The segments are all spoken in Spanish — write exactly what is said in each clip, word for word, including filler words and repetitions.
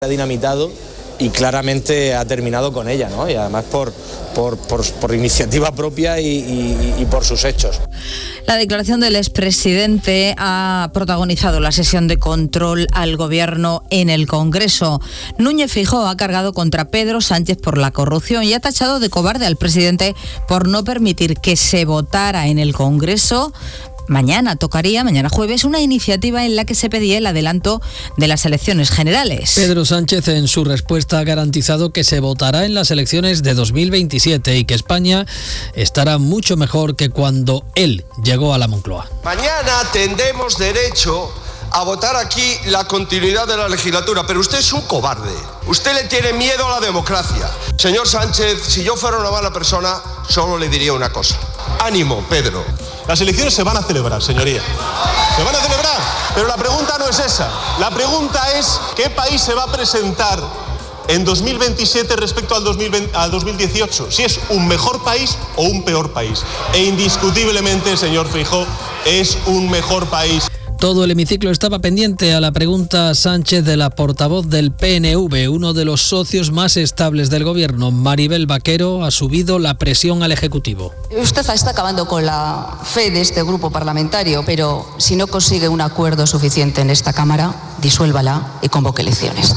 ha dinamitado y claramente ha terminado con ella, ¿no? Y además por, por, por, por iniciativa propia y, y, y por sus hechos. La declaración del expresidente ha protagonizado la sesión de control al gobierno en el Congreso. Núñez Feijóo ha cargado contra Pedro Sánchez por la corrupción y ha tachado de cobarde al presidente por no permitir que se votara en el Congreso. Mañana tocaría, mañana jueves, una iniciativa en la que se pedía el adelanto de las elecciones generales. Pedro Sánchez en su respuesta ha garantizado que se votará en las elecciones de dos mil veintisiete y que España estará mucho mejor que cuando él llegó a la Moncloa. Mañana tendremos derecho a votar aquí la continuidad de la legislatura, pero usted es un cobarde. Usted le tiene miedo a la democracia. Señor Sánchez, si yo fuera una mala persona, solo le diría una cosa. Ánimo, Pedro. Las elecciones se van a celebrar, señoría. Se van a celebrar, pero la pregunta no es esa. La pregunta es ¿qué país se va a presentar en dos mil veintisiete respecto al, dos mil veinte, al dos mil dieciocho? Si es un mejor país o un peor país. E indiscutiblemente, señor Feijóo, es un mejor país. Todo el hemiciclo estaba pendiente a la pregunta Sánchez de la portavoz del P N V, uno de los socios más estables del gobierno. Maribel Vaquero ha subido la presión al Ejecutivo. Usted está acabando con la fe de este grupo parlamentario, pero si no consigue un acuerdo suficiente en esta Cámara, disuélvala y convoque elecciones.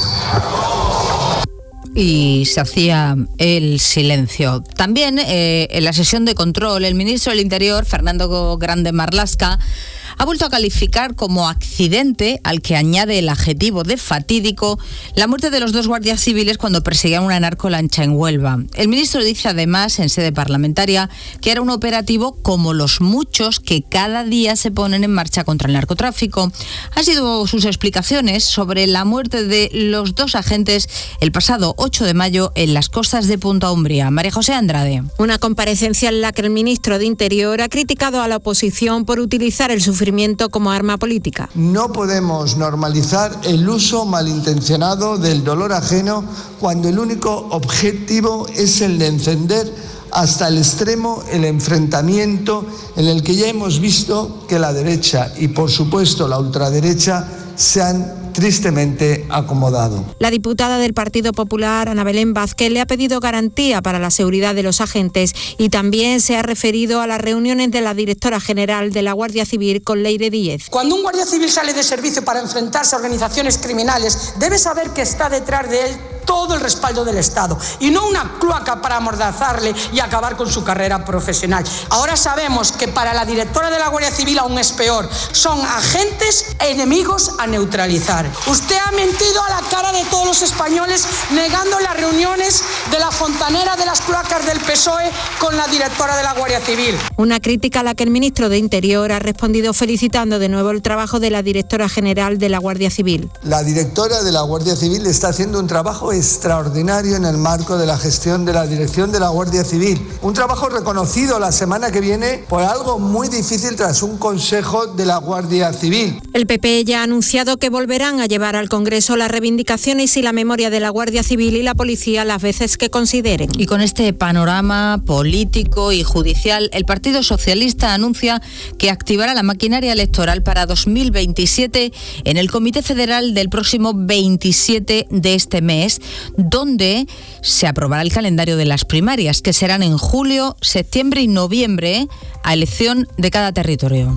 Y se hacía el silencio. También eh, en la sesión de control, el ministro del Interior, Fernando Grande Marlaska, ha vuelto a calificar como accidente, al que añade el adjetivo de fatídico, la muerte de los dos guardias civiles cuando perseguían una narcolancha en Huelva. El ministro dice además, en sede parlamentaria, que era un operativo como los muchos que cada día se ponen en marcha contra el narcotráfico. Han sido sus explicaciones sobre la muerte de los dos agentes el pasado ocho de mayo en las costas de Punta Umbría. María José Andrade. Una comparecencia en la que el ministro de Interior ha criticado a la oposición por utilizar el sufrimiento como arma política. No podemos normalizar el uso malintencionado del dolor ajeno cuando el único objetivo es el de encender hasta el extremo el enfrentamiento en el que ya hemos visto que la derecha y por supuesto la ultraderecha se han tristemente acomodado. La diputada del Partido Popular, Ana Belén Vázquez, le ha pedido garantía para la seguridad de los agentes y también se ha referido a las reuniones de la directora general de la Guardia Civil con Leire Díez. Cuando un guardia civil sale de servicio para enfrentarse a organizaciones criminales, debe saber que está detrás de él todo el respaldo del Estado y no una cloaca para amordazarle y acabar con su carrera profesional. Ahora sabemos que para la directora de la Guardia Civil aún es peor. Son agentes enemigos a neutralizar. Usted ha mentido a la cara de todos los españoles negando las reuniones de la fontanera de las cloacas del P S O E con la directora de la Guardia Civil. Una crítica a la que el ministro de Interior ha respondido felicitando de nuevo el trabajo de la directora general de la Guardia Civil. La directora de la Guardia Civil está haciendo un trabajo extraordinario en el marco de la gestión de la dirección de la Guardia Civil. Un trabajo reconocido la semana que viene por algo muy difícil tras un consejo de la Guardia Civil. El P P ya ha anunciado que volverán a llevar al Congreso las reivindicaciones y la memoria de la Guardia Civil y la policía las veces que consideren. Y con este panorama político y judicial, el Partido Socialista anuncia que activará la maquinaria electoral para dos mil veintisiete en el Comité Federal del próximo veintisiete de este mes, donde se aprobará el calendario de las primarias, que serán en julio, septiembre y noviembre, a elección de cada territorio.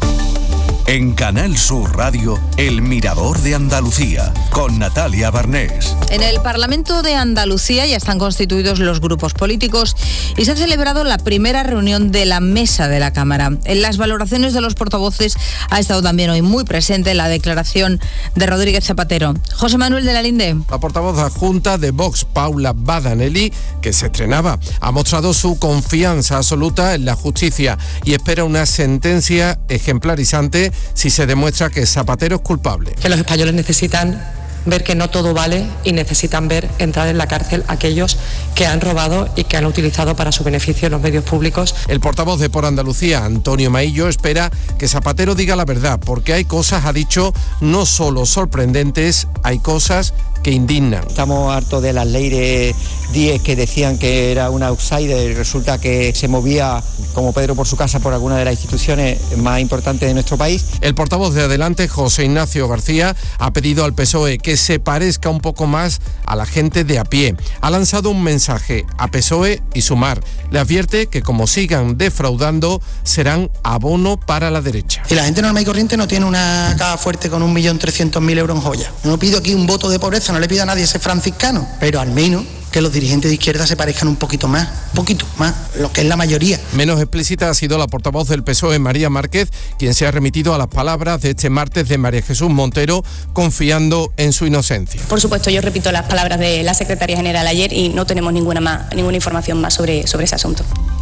En Canal Sur Radio, El Mirador de Andalucía, con Natalia Barnés. En el Parlamento de Andalucía ya están constituidos los grupos políticos y se ha celebrado la primera reunión de la mesa de la Cámara. En las valoraciones de los portavoces ha estado también hoy muy presente la declaración de Rodríguez Zapatero. José Manuel de la Linde. La portavoz adjunta de Vox, Paula Badanelli, que se estrenaba, ha mostrado su confianza absoluta en la justicia y espera una sentencia ejemplarizante si se demuestra que Zapatero es culpable. Que los españoles necesitan ver que no todo vale y necesitan ver entrar en la cárcel a aquellos que han robado y que han utilizado para su beneficio los medios públicos. El portavoz de Por Andalucía, Antonio Maillo, espera que Zapatero diga la verdad, porque hay cosas, ha dicho, no solo sorprendentes, hay cosas que indignan. Estamos hartos de las leyes diez que decían que era una outsider y resulta que se movía como Pedro por su casa por alguna de las instituciones más importantes de nuestro país. El portavoz de Adelante, José Ignacio García, ha pedido al P S O E que se parezca un poco más a la gente de a pie. Ha lanzado un mensaje a P S O E y Sumar. Le advierte que como sigan defraudando serán abono para la derecha. Y la gente normal y corriente no tiene una caja fuerte con un millón trescientos mil euros en joya. No pido aquí un voto de pobreza, no le pido a nadie ser franciscano, pero al menos que los dirigentes de izquierda se parezcan un poquito más, un poquito más, lo que es la mayoría. Menos explícita ha sido la portavoz del P S O E, María Márquez, quien se ha remitido a las palabras de este martes de María Jesús Montero, confiando en su inocencia. Por supuesto, yo repito las palabras de la secretaria general ayer y no tenemos ninguna más, ninguna información más sobre, sobre ese asunto.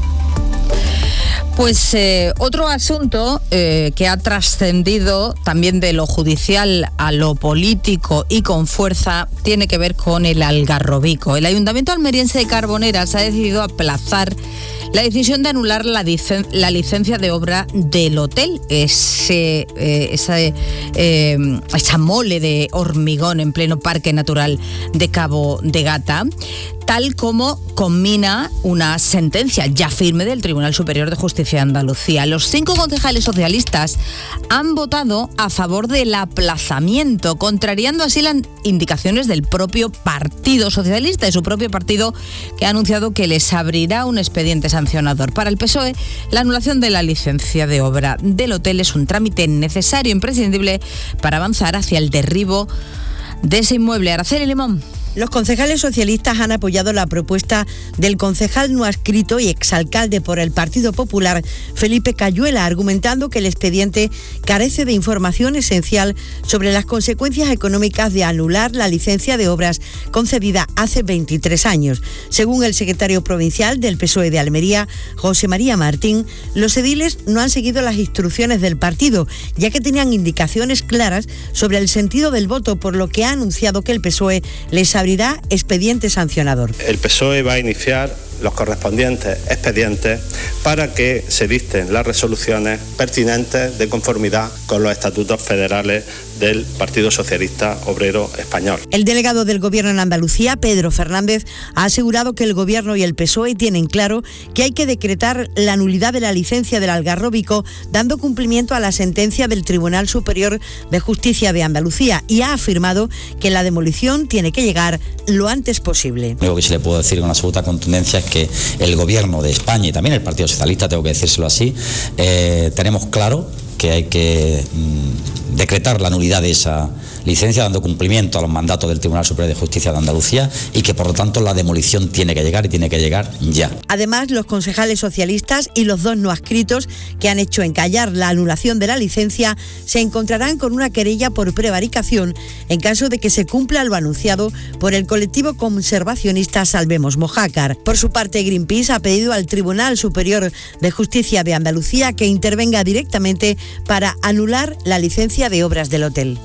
Pues eh, otro asunto eh, que ha trascendido también de lo judicial a lo político y con fuerza tiene que ver con el Algarrobico. El Ayuntamiento almeriense de Carboneras ha decidido aplazar la decisión de anular la, dicen, la licencia de obra del hotel, ese, eh, esa, eh, esa mole de hormigón en pleno Parque Natural de Cabo de Gata, tal como conmina una sentencia ya firme del Tribunal Superior de Justicia de Andalucía. Los cinco concejales socialistas han votado a favor del aplazamiento, contrariando así las indicaciones del propio Partido Socialista, de su propio partido, que ha anunciado que les abrirá un expediente sancionador. Para el P S O E, la anulación de la licencia de obra del hotel es un trámite necesario, imprescindible, para avanzar hacia el derribo de ese inmueble. Araceli Limón. Los concejales socialistas han apoyado la propuesta del concejal no adscrito y exalcalde por el Partido Popular, Felipe Cayuela, argumentando que el expediente carece de información esencial sobre las consecuencias económicas de anular la licencia de obras concedida hace veintitrés años. Según el secretario provincial del P S O E de Almería, José María Martín, los ediles no han seguido las instrucciones del partido, ya que tenían indicaciones claras sobre el sentido del voto, por lo que ha anunciado que el P S O E les ha abrirá expediente sancionador. El P S O E va a iniciar los correspondientes expedientes para que se dicten las resoluciones pertinentes de conformidad con los estatutos federales del Partido Socialista Obrero Español. El delegado del Gobierno en Andalucía, Pedro Fernández, ha asegurado que el Gobierno y el P S O E tienen claro que hay que decretar la nulidad de la licencia del Algarrobico, dando cumplimiento a la sentencia del Tribunal Superior de Justicia de Andalucía, y ha afirmado que la demolición tiene que llegar lo antes posible. Lo único que se le puedo decir con absoluta contundencia es que el Gobierno de España y también el Partido Socialista, tengo que decírselo así, eh, tenemos claro que hay que mmm, decretar la nulidad de esa licencia, dando cumplimiento a los mandatos del Tribunal Superior de Justicia de Andalucía, y que por lo tanto la demolición tiene que llegar y tiene que llegar ya. Además, los concejales socialistas y los dos no adscritos que han hecho encallar la anulación de la licencia se encontrarán con una querella por prevaricación en caso de que se cumpla lo anunciado por el colectivo conservacionista Salvemos Mojácar. Por su parte, Greenpeace ha pedido al Tribunal Superior de Justicia de Andalucía que intervenga directamente para anular la licencia de obras del hotel.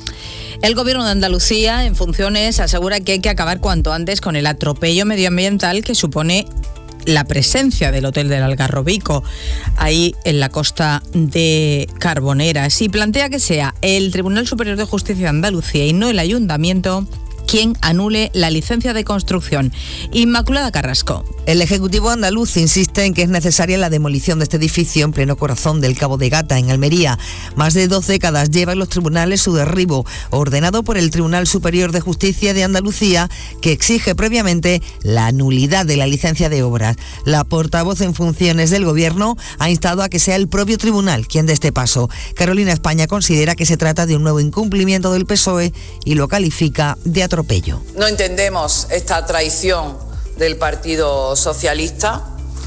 El Gobierno de Andalucía, en funciones, asegura que hay que acabar cuanto antes con el atropello medioambiental que supone la presencia del Hotel del Algarrobico ahí en la costa de Carboneras, y plantea que sea el Tribunal Superior de Justicia de Andalucía y no el Ayuntamiento quien anule la licencia de construcción. Inmaculada Carrasco. El Ejecutivo andaluz insiste en que es necesaria la demolición de este edificio en pleno corazón del Cabo de Gata, en Almería. Más de dos décadas llevan los tribunales su derribo, ordenado por el Tribunal Superior de Justicia de Andalucía, que exige previamente la nulidad de la licencia de obras. La portavoz en funciones del Gobierno ha instado a que sea el propio tribunal quien dé este paso. Carolina España considera que se trata de un nuevo incumplimiento del P S O E y lo califica de atropello. No entendemos esta traición del Partido Socialista.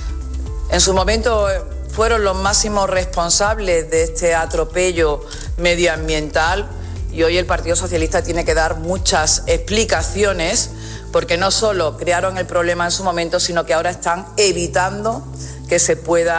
En su momento fueron los máximos responsables de este atropello medioambiental y hoy el Partido Socialista tiene que dar muchas explicaciones, porque no solo crearon el problema en su momento, sino que ahora están evitando que se pueda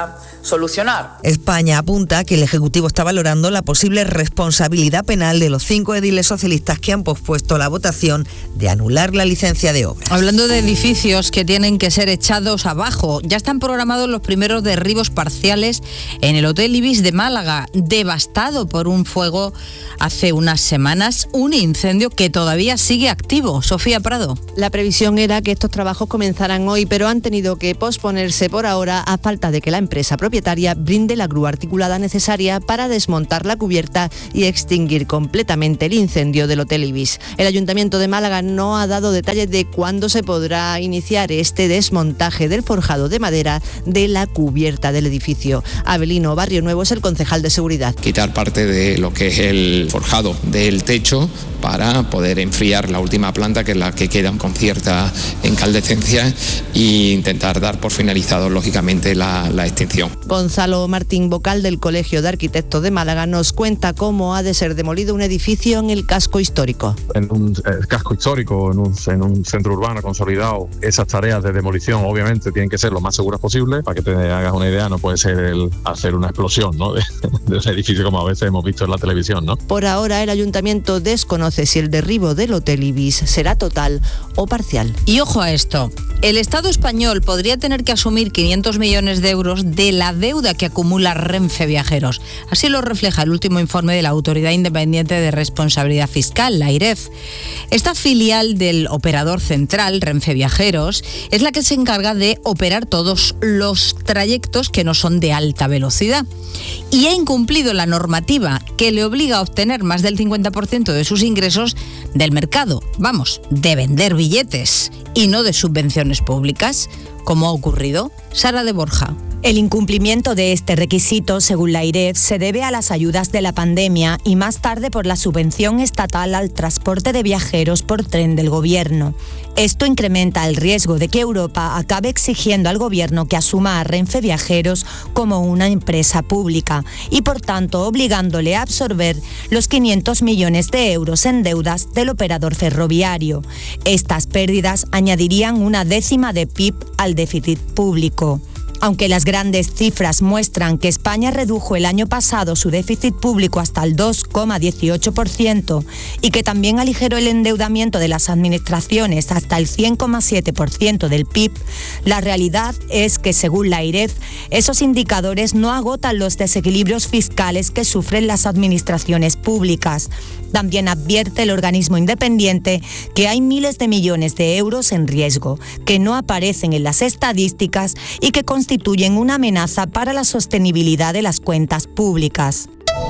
solucionar. España apunta que el Ejecutivo está valorando la posible responsabilidad penal de los cinco ediles socialistas que han pospuesto la votación de anular la licencia de obra. Hablando de edificios que tienen que ser echados abajo, ya están programados los primeros derribos parciales en el Hotel Ibis de Málaga, devastado por un fuego hace unas semanas, un incendio que todavía sigue activo. Sofía Prado. La previsión era que estos trabajos comenzaran hoy, pero han tenido que posponerse por ahora a falta de que la empresa propietaria brinde la grúa articulada necesaria para desmontar la cubierta y extinguir completamente el incendio del Hotel Ibis. El Ayuntamiento de Málaga no ha dado detalles de cuándo se podrá iniciar este desmontaje del forjado de madera de la cubierta del edificio. Abelino Barrio Nuevo es el concejal de seguridad. Quitar parte de lo que es el forjado del techo para poder enfriar la última planta, que es la que queda con cierta incandescencia, e intentar dar por finalizado, lógicamente, la, la extinción. Gonzalo Martín, vocal del Colegio de Arquitectos de Málaga, nos cuenta cómo ha de ser demolido un edificio en el casco histórico. En un eh, casco histórico, en un, en un centro urbano consolidado, esas tareas de demolición obviamente tienen que ser lo más seguras posible. Para que te hagas una idea, no puede ser el hacer una explosión, ¿no?, de, de ese edificio como a veces hemos visto en la televisión, ¿no? Por ahora el ayuntamiento desconoce si el derribo del Hotel Ibis será total o parcial. Y ojo a esto, el Estado español podría tener que asumir quinientos millones de euros de la deuda que acumula Renfe Viajeros. Así lo refleja el último informe de la Autoridad Independiente de Responsabilidad Fiscal, la AIREF. Esta filial del operador central, Renfe Viajeros, es la que se encarga de operar todos los trayectos que no son de alta velocidad y ha incumplido la normativa que le obliga a obtener más del cincuenta por ciento de sus ingresos del mercado, vamos, de vender billetes y no de subvenciones públicas, como ha ocurrido. Sara de Borja. El incumplimiento de este requisito, según la AIREF, se debe a las ayudas de la pandemia y más tarde por la subvención estatal al transporte de viajeros por tren del Gobierno. Esto incrementa el riesgo de que Europa acabe exigiendo al Gobierno que asuma a Renfe Viajeros como una empresa pública y, por tanto, obligándole a absorber los quinientos millones de euros en deudas del operador ferroviario. Estas pérdidas añadirían una décima de P I B al déficit público. Aunque las grandes cifras muestran que España redujo el año pasado su déficit público hasta el dos coma dieciocho por ciento y que también aligeró el endeudamiento de las administraciones hasta el cien coma siete por ciento del P I B, la realidad es que, según la AIREF, esos indicadores no agotan los desequilibrios fiscales que sufren las administraciones públicas. También advierte el organismo independiente que hay miles de millones de euros en riesgo, que no aparecen en las estadísticas y que constituyen una amenaza para la sostenibilidad de las cuentas públicas.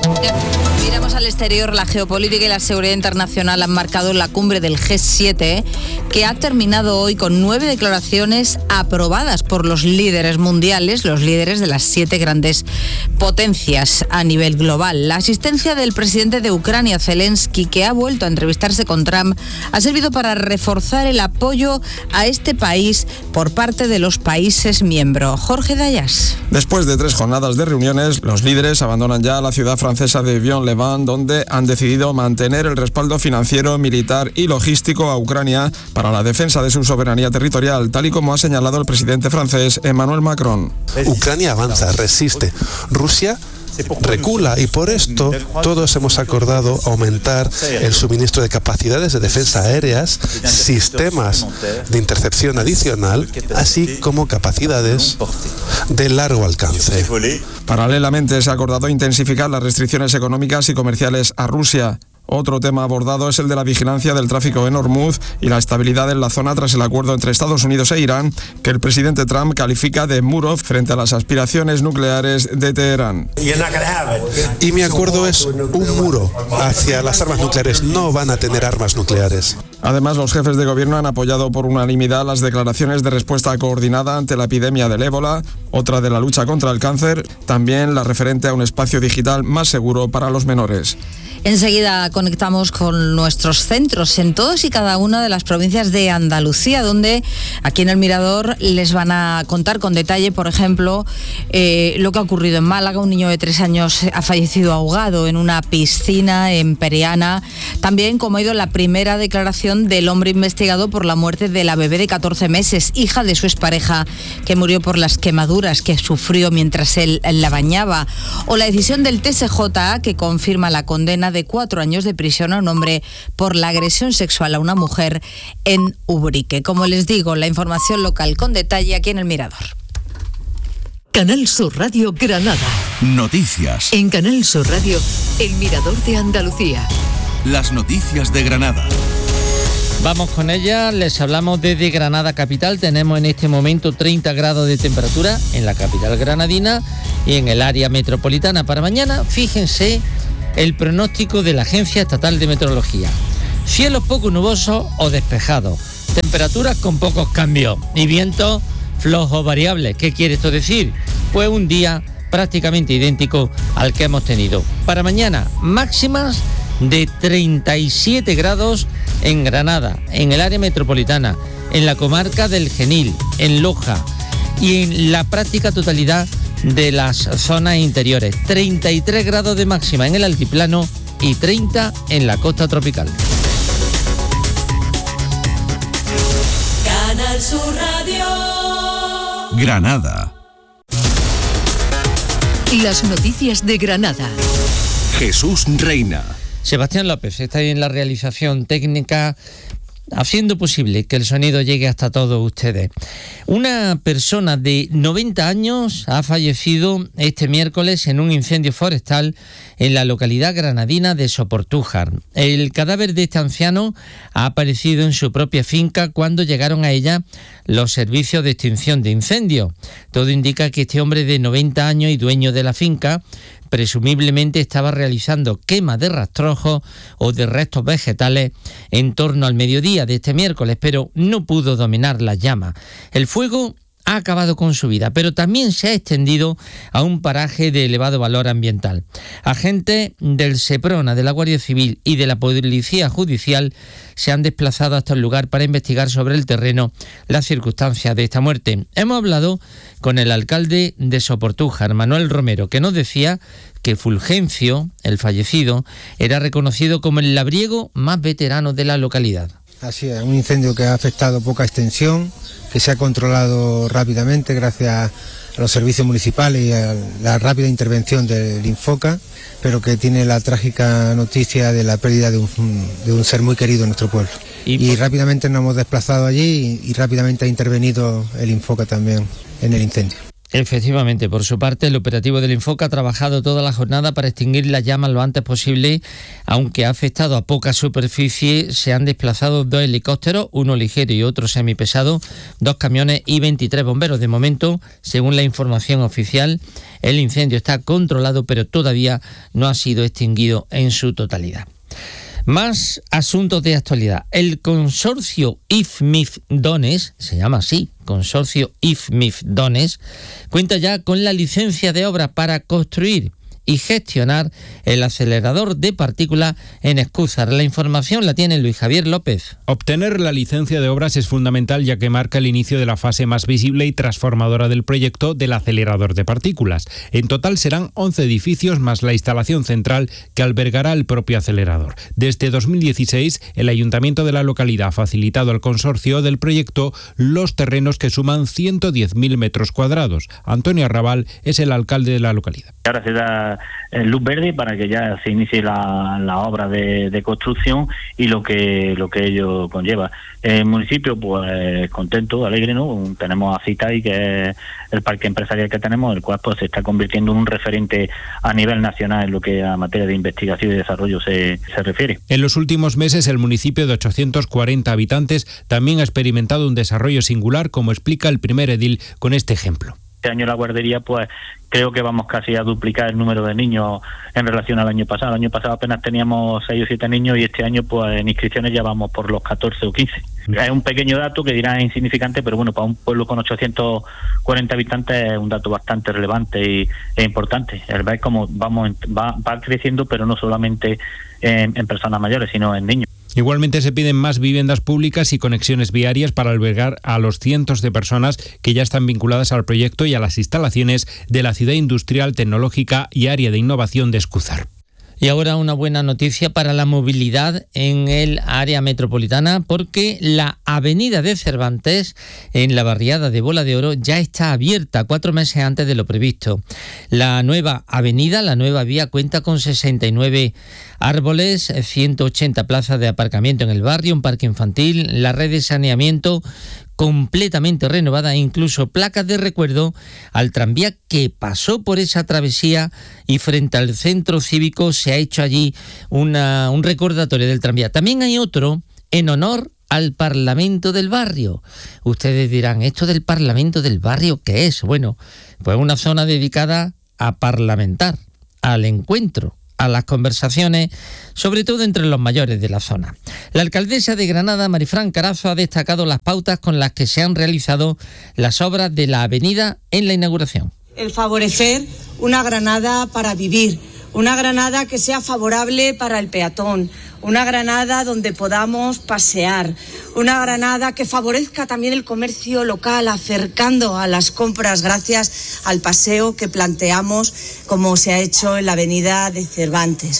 Miramos al exterior. La geopolítica y la seguridad internacional han marcado la cumbre del G siete, que ha terminado hoy con nueve declaraciones aprobadas por los líderes mundiales, los líderes de las siete grandes potencias a nivel global. La asistencia del presidente de Ucrania, Zelensky, que ha vuelto a entrevistarse con Trump, ha servido para reforzar el apoyo a este país por parte de los países miembros. Jorge Dayas. Después de tres jornadas de reuniones, los líderes abandonan ya la ciudad francesa de Vion-le-Vent, donde han decidido mantener el respaldo financiero, militar y logístico a Ucrania para la defensa de su soberanía territorial, tal y como ha señalado el presidente francés Emmanuel Macron. Ucrania avanza, resiste. Rusia recula y por esto todos hemos acordado aumentar el suministro de capacidades de defensa aéreas, sistemas de intercepción adicional, así como capacidades de largo alcance. Paralelamente se ha acordado intensificar las restricciones económicas y comerciales a Rusia. Otro tema abordado es el de la vigilancia del tráfico en Hormuz y la estabilidad en la zona tras el acuerdo entre Estados Unidos e Irán, que el presidente Trump califica de muro frente a las aspiraciones nucleares de Teherán. Y mi acuerdo es un muro hacia las armas nucleares. No van a tener armas nucleares. Además, los jefes de gobierno han apoyado por unanimidad las declaraciones de respuesta coordinada ante la epidemia del ébola, otra de la lucha contra el cáncer, también la referente a un espacio digital más seguro para los menores. Enseguida conectamos con nuestros centros en todas y cada una de las provincias de Andalucía, donde aquí en El Mirador les van a contar con detalle, por ejemplo, eh, lo que ha ocurrido en Málaga. Un niño de tres años ha fallecido ahogado en una piscina en Periana. También cómo ha ido la primera declaración desaparición del hombre investigado por la muerte de la bebé de catorce meses, hija de su expareja, que murió por las quemaduras que sufrió mientras él la bañaba. O la decisión del T S J, que confirma la condena de cuatro años de prisión a un hombre por la agresión sexual a una mujer en Ubrique. Como les digo, la información local con detalle aquí en El Mirador. Canal Sur Radio Granada. Noticias. En Canal Sur Radio, El Mirador de Andalucía. Las noticias de Granada. Vamos con ella, les hablamos desde Granada capital. Tenemos en este momento treinta grados de temperatura en la capital granadina y en el área metropolitana. Para mañana, fíjense el pronóstico de la Agencia Estatal de Meteorología. Cielos poco nubosos o despejados, temperaturas con pocos cambios y vientos flojos variables. ¿Qué quiere esto decir? Pues un día prácticamente idéntico al que hemos tenido. Para mañana, máximas de treinta y siete grados en Granada, en el área metropolitana, en la comarca del Genil, en Loja y en la práctica totalidad de las zonas interiores. treinta y tres grados de máxima en el altiplano y treinta en la costa tropical. Canal Sur Radio. Granada. Las noticias de Granada. Jesús Reina. Sebastián López está ahí en la realización técnica, haciendo posible que el sonido llegue hasta todos ustedes. Una persona de noventa años ha fallecido este miércoles en un incendio forestal en la localidad granadina de Soportújar. El cadáver de este anciano ha aparecido en su propia finca cuando llegaron a ella los servicios de extinción de incendios. Todo indica que este hombre de noventa años y dueño de la finca presumiblemente estaba realizando quema de rastrojos o de restos vegetales en torno al mediodía de este miércoles, pero no pudo dominar las llamas. El fuego ha acabado con su vida, pero también se ha extendido a un paraje de elevado valor ambiental. Agentes del SEPRONA, de la Guardia Civil y de la Policía Judicial se han desplazado hasta el lugar para investigar sobre el terreno las circunstancias de esta muerte. Hemos hablado con el alcalde de Soportújar, Manuel Romero, que nos decía que Fulgencio, el fallecido, era reconocido como el labriego más veterano de la localidad. Así es, un incendio que ha afectado poca extensión, que se ha controlado rápidamente gracias a los servicios municipales y a la rápida intervención del Infoca, pero que tiene la trágica noticia de la pérdida de un, de un ser muy querido en nuestro pueblo. Y, y rápidamente nos hemos desplazado allí y, y rápidamente ha intervenido el Infoca también en el incendio. Efectivamente, por su parte, el operativo del Infoca ha trabajado toda la jornada para extinguir las llamas lo antes posible, aunque ha afectado a poca superficie. Se han desplazado dos helicópteros, uno ligero y otro semipesado, dos camiones y veintitrés bomberos. De momento, según la información oficial, el incendio está controlado, pero todavía no ha sido extinguido en su totalidad. Más asuntos de actualidad. El consorcio I F M I F Dones, se llama así, consorcio I F M I F Dones, cuenta ya con la licencia de obra para construir y gestionar el acelerador de partículas en Escúzar. La información la tiene Luis Javier López. Obtener la licencia de obras es fundamental, ya que marca el inicio de la fase más visible y transformadora del proyecto del acelerador de partículas. En total serán once edificios más la instalación central que albergará el propio acelerador. Desde dos mil dieciséis, el ayuntamiento de la localidad ha facilitado al consorcio del proyecto los terrenos que suman ciento diez mil metros cuadrados. Antonio Arrabal es el alcalde de la localidad. Ahora se da luz verde para que ya se inicie la, la obra de, de construcción y lo que lo que ello conlleva. El municipio, pues contento, alegre, ¿no? Tenemos a Citai, que es el parque empresarial que tenemos, el cual pues se está convirtiendo en un referente a nivel nacional en lo que a materia de investigación y desarrollo se, se refiere. En los últimos meses, el municipio de ochocientos cuarenta habitantes también ha experimentado un desarrollo singular, como explica el primer edil con este ejemplo. Este año la guardería, pues creo que vamos casi a duplicar el número de niños en relación al año pasado. El año pasado apenas teníamos seis o siete niños y este año pues en inscripciones ya vamos por los catorce o quince. Es un pequeño dato que dirá insignificante, pero bueno, para un pueblo con ochocientos cuarenta habitantes es un dato bastante relevante y, e importante. El ver cómo vamos va, va creciendo, pero no solamente en, en personas mayores, sino en niños. Igualmente se piden más viviendas públicas y conexiones viarias para albergar a los cientos de personas que ya están vinculadas al proyecto y a las instalaciones de la ciudad industrial, tecnológica y área de innovación de Escúzar. Y ahora una buena noticia para la movilidad en el área metropolitana, porque la avenida de Cervantes, en la barriada de Bola de Oro, ya está abierta cuatro meses antes de lo previsto. La nueva avenida, la nueva vía, cuenta con sesenta y nueve árboles, ciento ochenta plazas de aparcamiento en el barrio, un parque infantil, la red de saneamiento completamente renovada e incluso placas de recuerdo al tranvía que pasó por esa travesía, y frente al centro cívico se ha hecho allí una, un recordatorio del tranvía. También hay otro en honor al Parlamento del Barrio. Ustedes dirán, ¿esto del Parlamento del Barrio qué es? Bueno, pues una zona dedicada a parlamentar, al encuentro, a las conversaciones, sobre todo entre los mayores de la zona. La alcaldesa de Granada, Marifran Carazo, ha destacado las pautas con las que se han realizado las obras de la avenida en la inauguración. El favorecer una Granada para vivir, una Granada que sea favorable para el peatón, una Granada donde podamos pasear, una Granada que favorezca también el comercio local, acercando a las compras gracias al paseo que planteamos, como se ha hecho en la avenida de Cervantes.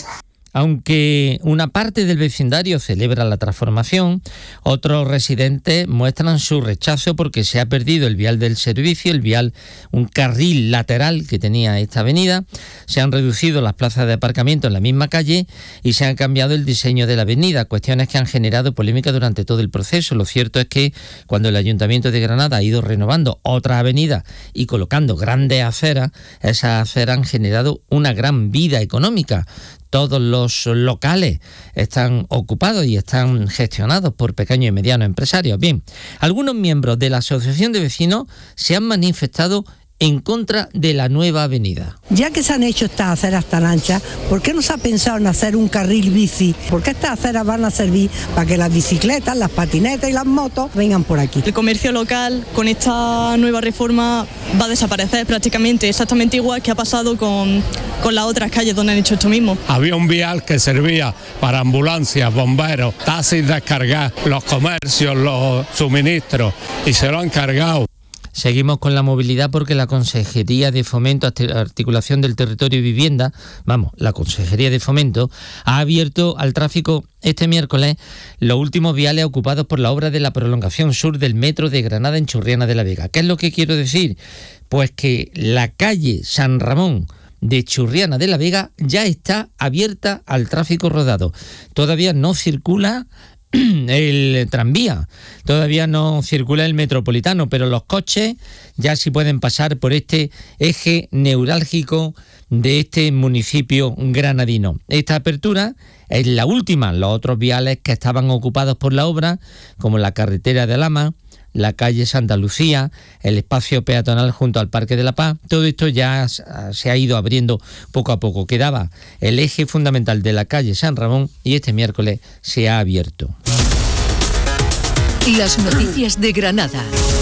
Aunque una parte del vecindario celebra la transformación, otros residentes muestran su rechazo porque se ha perdido el vial del servicio, el vial, un carril lateral que tenía esta avenida, se han reducido las plazas de aparcamiento en la misma calle y se ha cambiado el diseño de la avenida, cuestiones que han generado polémica durante todo el proceso. Lo cierto es que cuando el Ayuntamiento de Granada ha ido renovando otras avenidas y colocando grandes aceras, esas aceras han generado una gran vida económica. Todos los locales están ocupados y están gestionados por pequeños y medianos empresarios. Bien, algunos miembros de la Asociación de Vecinos se han manifestado en contra de la nueva avenida. Ya que se han hecho estas aceras tan anchas, ¿por qué no se ha pensado en hacer un carril bici? Porque estas aceras van a servir para que las bicicletas, las patinetas y las motos vengan por aquí. El comercio local con esta nueva reforma va a desaparecer prácticamente, exactamente igual que ha pasado con, con las otras calles donde han hecho esto mismo. Había un vial que servía para ambulancias, bomberos, taxis descargar, los comercios, los suministros, y se lo han cargado. Seguimos con la movilidad porque la Consejería de Fomento, Articulación del Territorio y Vivienda, vamos, la Consejería de Fomento, ha abierto al tráfico este miércoles los últimos viales ocupados por la obra de la prolongación sur del metro de Granada en Churriana de la Vega. ¿Qué es lo que quiero decir? Pues que la calle San Ramón de Churriana de la Vega ya está abierta al tráfico rodado. Todavía no circula el tranvía, todavía no circula el metropolitano, pero los coches ya sí pueden pasar por este eje neurálgico de este municipio granadino. Esta apertura es la última. Los otros viales que estaban ocupados por la obra, como la carretera de Alhama, la calle Santa Lucía, el espacio peatonal junto al Parque de la Paz, todo esto ya se ha ido abriendo poco a poco. Quedaba el eje fundamental de la calle San Ramón y este miércoles se ha abierto. Las noticias de Granada.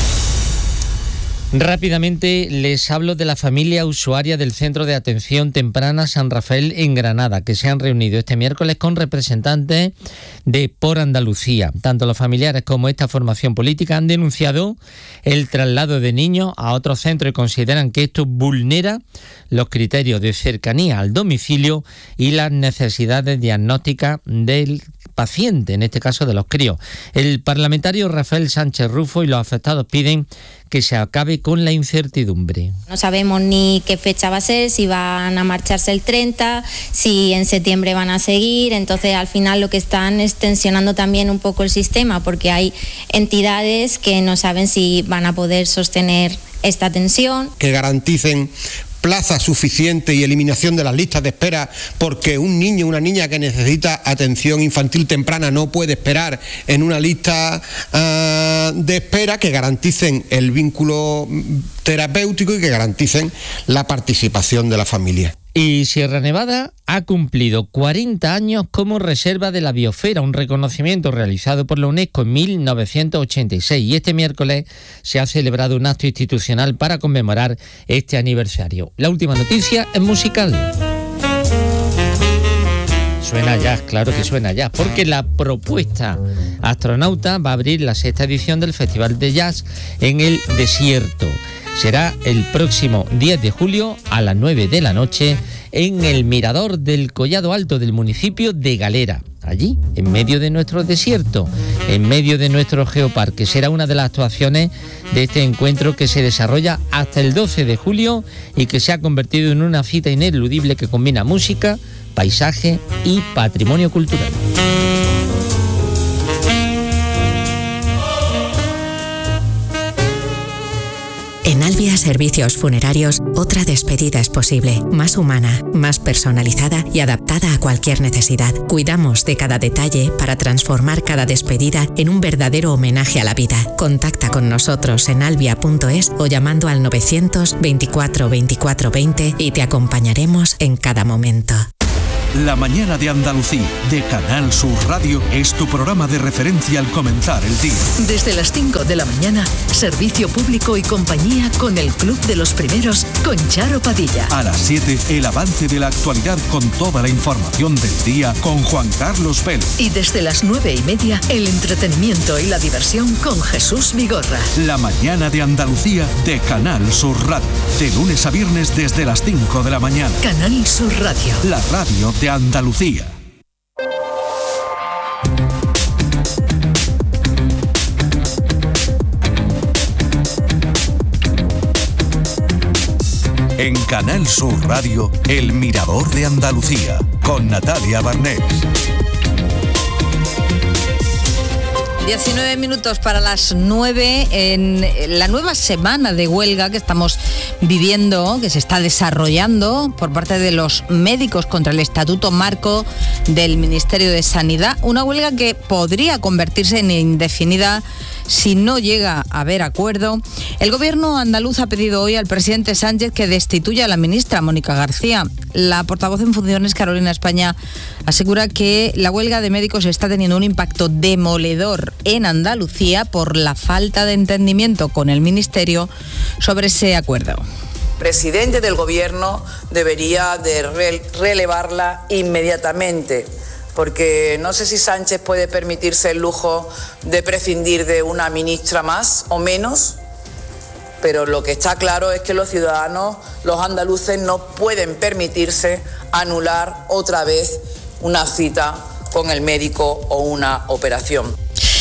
Rápidamente les hablo de la familia usuaria del Centro de Atención Temprana San Rafael en Granada, que se han reunido este miércoles con representantes de Por Andalucía. Tanto los familiares como esta formación política han denunciado el traslado de niños a otros centros y consideran que esto vulnera los criterios de cercanía al domicilio y las necesidades diagnósticas del paciente, en este caso de los críos. El parlamentario Rafael Sánchez Rufo y los afectados piden que se acabe con la incertidumbre. No sabemos ni qué fecha va a ser, si van a marcharse el treinta, si en septiembre van a seguir, entonces al final lo que están es tensionando también un poco el sistema, porque hay entidades que no saben si van a poder sostener esta tensión. Que garanticen plaza suficiente y eliminación de las listas de espera, porque un niño o una niña que necesita atención infantil temprana no puede esperar en una lista uh, de espera, que garanticen el vínculo terapéutico y que garanticen la participación de la familia. Y Sierra Nevada ha cumplido cuarenta años como reserva de la biosfera, un reconocimiento realizado por la UNESCO en mil novecientos ochenta y seis, y este miércoles se ha celebrado un acto institucional para conmemorar este aniversario. La última noticia es musical. Suena jazz, claro que suena jazz, porque la propuesta Astronauta va a abrir la sexta edición del Festival de Jazz en el Desierto. Será el próximo diez de julio a las nueve de la noche en el mirador del Collado Alto del municipio de Galera. Allí, en medio de nuestro desierto, en medio de nuestro geoparque. Será una de las actuaciones de este encuentro que se desarrolla hasta el doce de julio y que se ha convertido en una cita ineludible que combina música, paisaje y patrimonio cultural. En Albia Servicios Funerarios, otra despedida es posible, más humana, más personalizada y adaptada a cualquier necesidad. Cuidamos de cada detalle para transformar cada despedida en un verdadero homenaje a la vida. Contacta con nosotros en albia punto es o llamando al novecientos veinticuatro veinticuatro veinte y te acompañaremos en cada momento. La mañana de Andalucía, de Canal Sur Radio, es tu programa de referencia al comenzar el día. Desde las cinco de la mañana, servicio público y compañía con el Club de los Primeros con Charo Padilla. A las siete, el avance de la actualidad con toda la información del día con Juan Carlos Vélez. Y desde las nueve y media, el entretenimiento y la diversión con Jesús Vigorra. La mañana de Andalucía, de Canal Sur Radio. De lunes a viernes desde las cinco de la mañana. Canal Sur Radio. La radio de Andalucía. En Canal Sur Radio, El Mirador de Andalucía, con Natalia Barnés. diecinueve minutos para las nueve en la nueva semana de huelga que estamos viviendo, que se está desarrollando por parte de los médicos contra el Estatuto Marco del Ministerio de Sanidad. Una huelga que podría convertirse en indefinida si no llega a haber acuerdo. El gobierno andaluz ha pedido hoy al presidente Sánchez que destituya a la ministra Mónica García. La portavoz en funciones, Carolina España, asegura que la huelga de médicos está teniendo un impacto demoledor en Andalucía por la falta de entendimiento con el Ministerio sobre ese acuerdo. El presidente del gobierno debería de re- relevarla inmediatamente, porque no sé si Sánchez puede permitirse el lujo de prescindir de una ministra más o menos, pero lo que está claro es que los ciudadanos, los andaluces, no pueden permitirse anular otra vez una cita con el médico o una operación.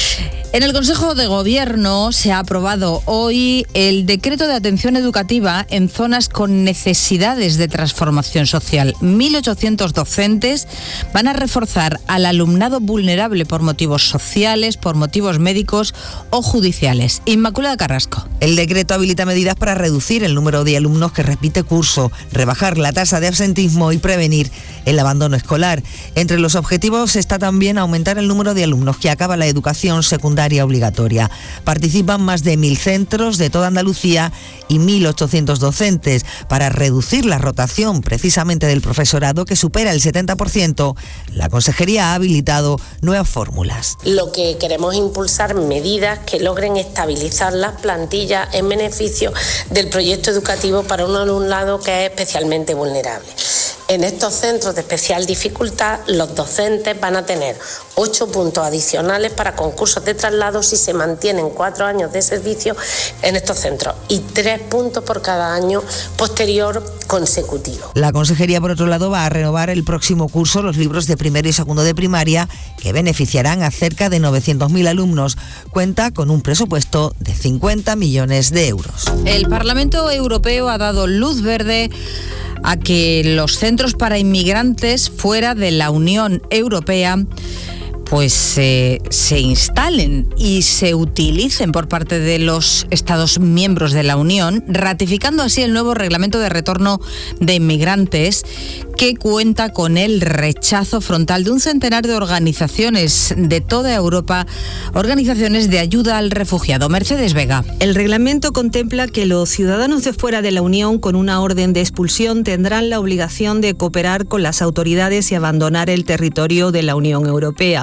En el Consejo de Gobierno se ha aprobado hoy el decreto de atención educativa en zonas con necesidades de transformación social. mil ochocientos docentes van a reforzar al alumnado vulnerable por motivos sociales, por motivos médicos o judiciales. Inmaculada Carrasco. El decreto habilita medidas para reducir el número de alumnos que repite curso, rebajar la tasa de absentismo y prevenir el abandono escolar. Entre los objetivos está también aumentar el número de alumnos que acaban la educación secundaria obligatoria. Participan más de mil centros de toda Andalucía y mil ochocientos docentes. Para reducir la rotación precisamente del profesorado, que supera el setenta por ciento, la Consejería ha habilitado nuevas fórmulas. Lo que queremos es impulsar medidas que logren estabilizar las plantillas en beneficio del proyecto educativo para un alumnado que es especialmente vulnerable. En estos centros de especial dificultad, los docentes van a tener ocho puntos adicionales para concursos de traslado si se mantienen cuatro años de servicio en estos centros y tres puntos por cada año posterior consecutivo. La Consejería, por otro lado, va a renovar el próximo curso los libros de primero y segundo de primaria, que beneficiarán a cerca de novecientos mil alumnos. Cuenta con un presupuesto de cincuenta millones de euros. El Parlamento Europeo ha dado luz verde a que los centros para inmigrantes fuera de la Unión Europea pues eh, se instalen y se utilicen por parte de los Estados miembros de la Unión, ratificando así el nuevo reglamento de retorno de inmigrantes que cuenta con el rechazo frontal de un centenar de organizaciones de toda Europa, organizaciones de ayuda al refugiado. Mercedes Vega. El reglamento contempla que los ciudadanos de fuera de la Unión con una orden de expulsión tendrán la obligación de cooperar con las autoridades y abandonar el territorio de la Unión Europea.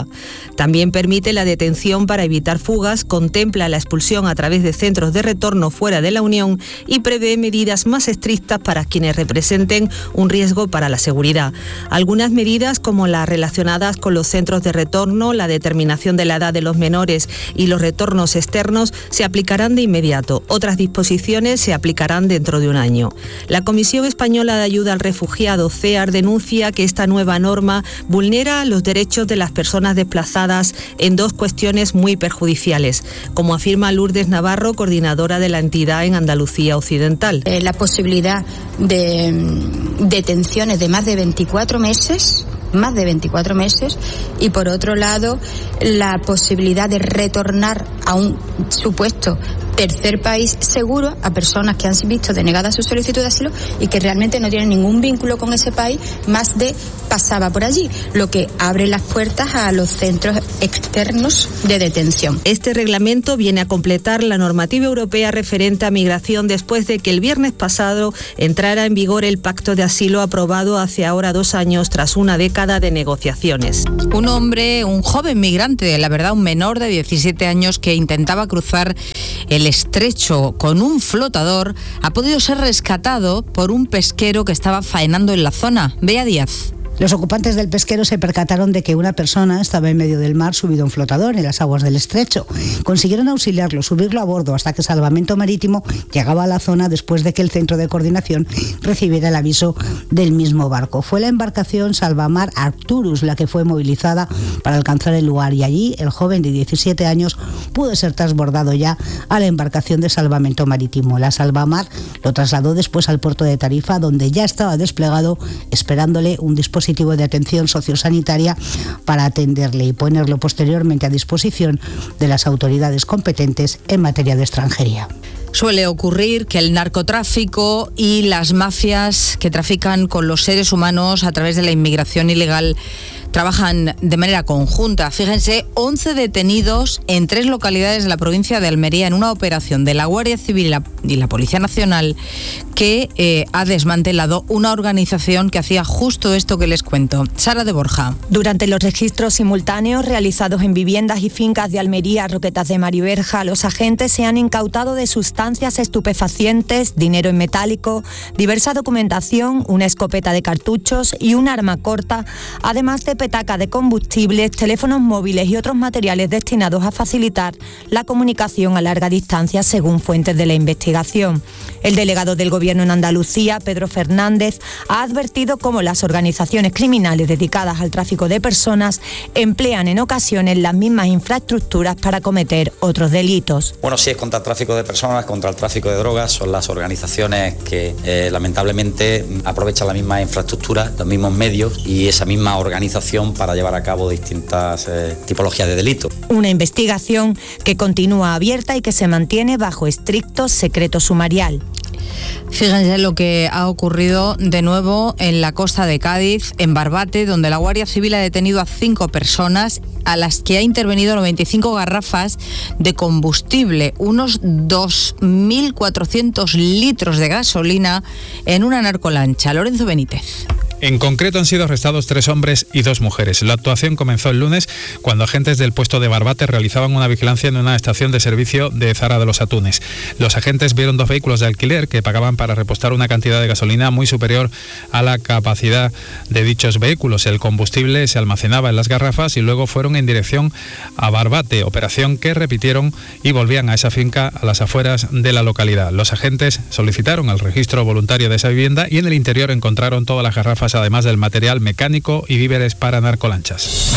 También permite la detención para evitar fugas, contempla la expulsión a través de centros de retorno fuera de la Unión y prevé medidas más estrictas para quienes representen un riesgo para la seguridad. Algunas medidas, como las relacionadas con los centros de retorno, la determinación de la edad de los menores y los retornos externos, se aplicarán de inmediato. Otras disposiciones se aplicarán dentro de un año. La Comisión Española de Ayuda al Refugiado, C E A R, denuncia que esta nueva norma vulnera los derechos de las personas desplazadas en dos cuestiones muy perjudiciales, como afirma Lourdes Navarro, coordinadora de la entidad en Andalucía Occidental. Eh, la posibilidad de mm, detenciones de más de veinticuatro meses, más de veinticuatro meses, y por otro lado la posibilidad de retornar a un supuesto tercer país seguro a personas que han visto denegada su solicitud de asilo y que realmente no tienen ningún vínculo con ese país más de pasaba por allí, lo que abre las puertas a los centros externos de detención. Este reglamento viene a completar la normativa europea referente a migración después de que el viernes pasado entrara en vigor el pacto de asilo aprobado hace ahora dos años tras una década de negociaciones. Un hombre, un joven migrante, la verdad un menor de diecisiete años que intentaba cruzar el estrecho con un flotador, ha podido ser rescatado por un pesquero que estaba faenando en la zona. Bea Díaz. Los ocupantes del pesquero se percataron de que una persona estaba en medio del mar subido a un flotador en las aguas del estrecho. Consiguieron auxiliarlo, subirlo a bordo hasta que Salvamento Marítimo llegaba a la zona después de que el centro de coordinación recibiera el aviso del mismo barco. Fue la embarcación Salvamar Arcturus la que fue movilizada para alcanzar el lugar y allí el joven de diecisiete años pudo ser transbordado ya a la embarcación de Salvamento Marítimo. La Salvamar lo trasladó después al puerto de Tarifa, donde ya estaba desplegado esperándole un dispositivo de atención sociosanitaria para atenderle y ponerlo posteriormente a disposición de las autoridades competentes en materia de extranjería. Suele ocurrir que el narcotráfico y las mafias que trafican con los seres humanos a través de la inmigración ilegal trabajan de manera conjunta. Fíjense, once detenidos en tres localidades de la provincia de Almería en una operación de la Guardia Civil y la, y la Policía Nacional que eh, ha desmantelado una organización que hacía justo esto que les cuento. Sara de Borja. Durante los registros simultáneos realizados en viviendas y fincas de Almería, Roquetas de Mar y Berja, los agentes se han incautado de sustancias estupefacientes, dinero en metálico, diversa documentación, una escopeta de cartuchos y un arma corta, además de petaca de combustibles, teléfonos móviles y otros materiales destinados a facilitar la comunicación a larga distancia, según fuentes de la investigación. El delegado del Gobierno en Andalucía, Pedro Fernández, ha advertido cómo las organizaciones criminales dedicadas al tráfico de personas emplean en ocasiones las mismas infraestructuras para cometer otros delitos. Bueno, si es contra el tráfico de personas, contra el tráfico de drogas, son las organizaciones que eh, lamentablemente aprovechan la misma infraestructura, los mismos medios y esa misma organización para llevar a cabo distintas eh, tipologías de delitos. Una investigación que continúa abierta y que se mantiene bajo estricto secreto sumarial. Fíjense lo que ha ocurrido de nuevo en la costa de Cádiz, en Barbate, donde la Guardia Civil ha detenido a cinco personas a las que ha intervenido noventa y cinco garrafas de combustible, unos dos mil cuatrocientos litros de gasolina en una narcolancha. Lorenzo Benítez. En concreto han sido arrestados tres hombres y dos mujeres. La actuación comenzó el lunes cuando agentes del puesto de Barbate realizaban una vigilancia en una estación de servicio de Zara de los Atunes. Los agentes vieron dos vehículos de alquiler que pagaban para repostar una cantidad de gasolina muy superior a la capacidad de dichos vehículos. El combustible se almacenaba en las garrafas y luego fueron en dirección a Barbate, operación que repitieron y volvían a esa finca a las afueras de la localidad. Los agentes solicitaron el registro voluntario de esa vivienda y en el interior encontraron todas las garrafas, además del material mecánico y víveres para narcolanchas.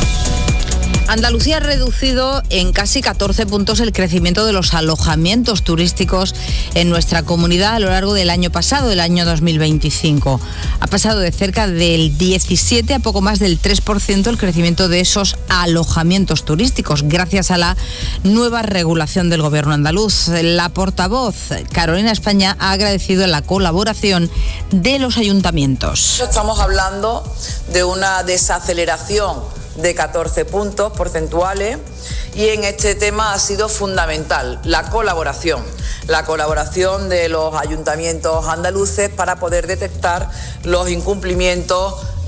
Andalucía ha reducido en casi catorce puntos el crecimiento de los alojamientos turísticos en nuestra comunidad a lo largo del año pasado, el año dos mil veinticinco. Ha pasado de cerca del diecisiete a poco más del tres por ciento el crecimiento de esos alojamientos turísticos, gracias a la nueva regulación del Gobierno andaluz. La portavoz Carolina España ha agradecido la colaboración de los ayuntamientos. Estamos hablando de una desaceleración de catorce puntos porcentuales y en este tema ha sido fundamental la colaboración, la colaboración de los ayuntamientos andaluces para poder detectar los incumplimientos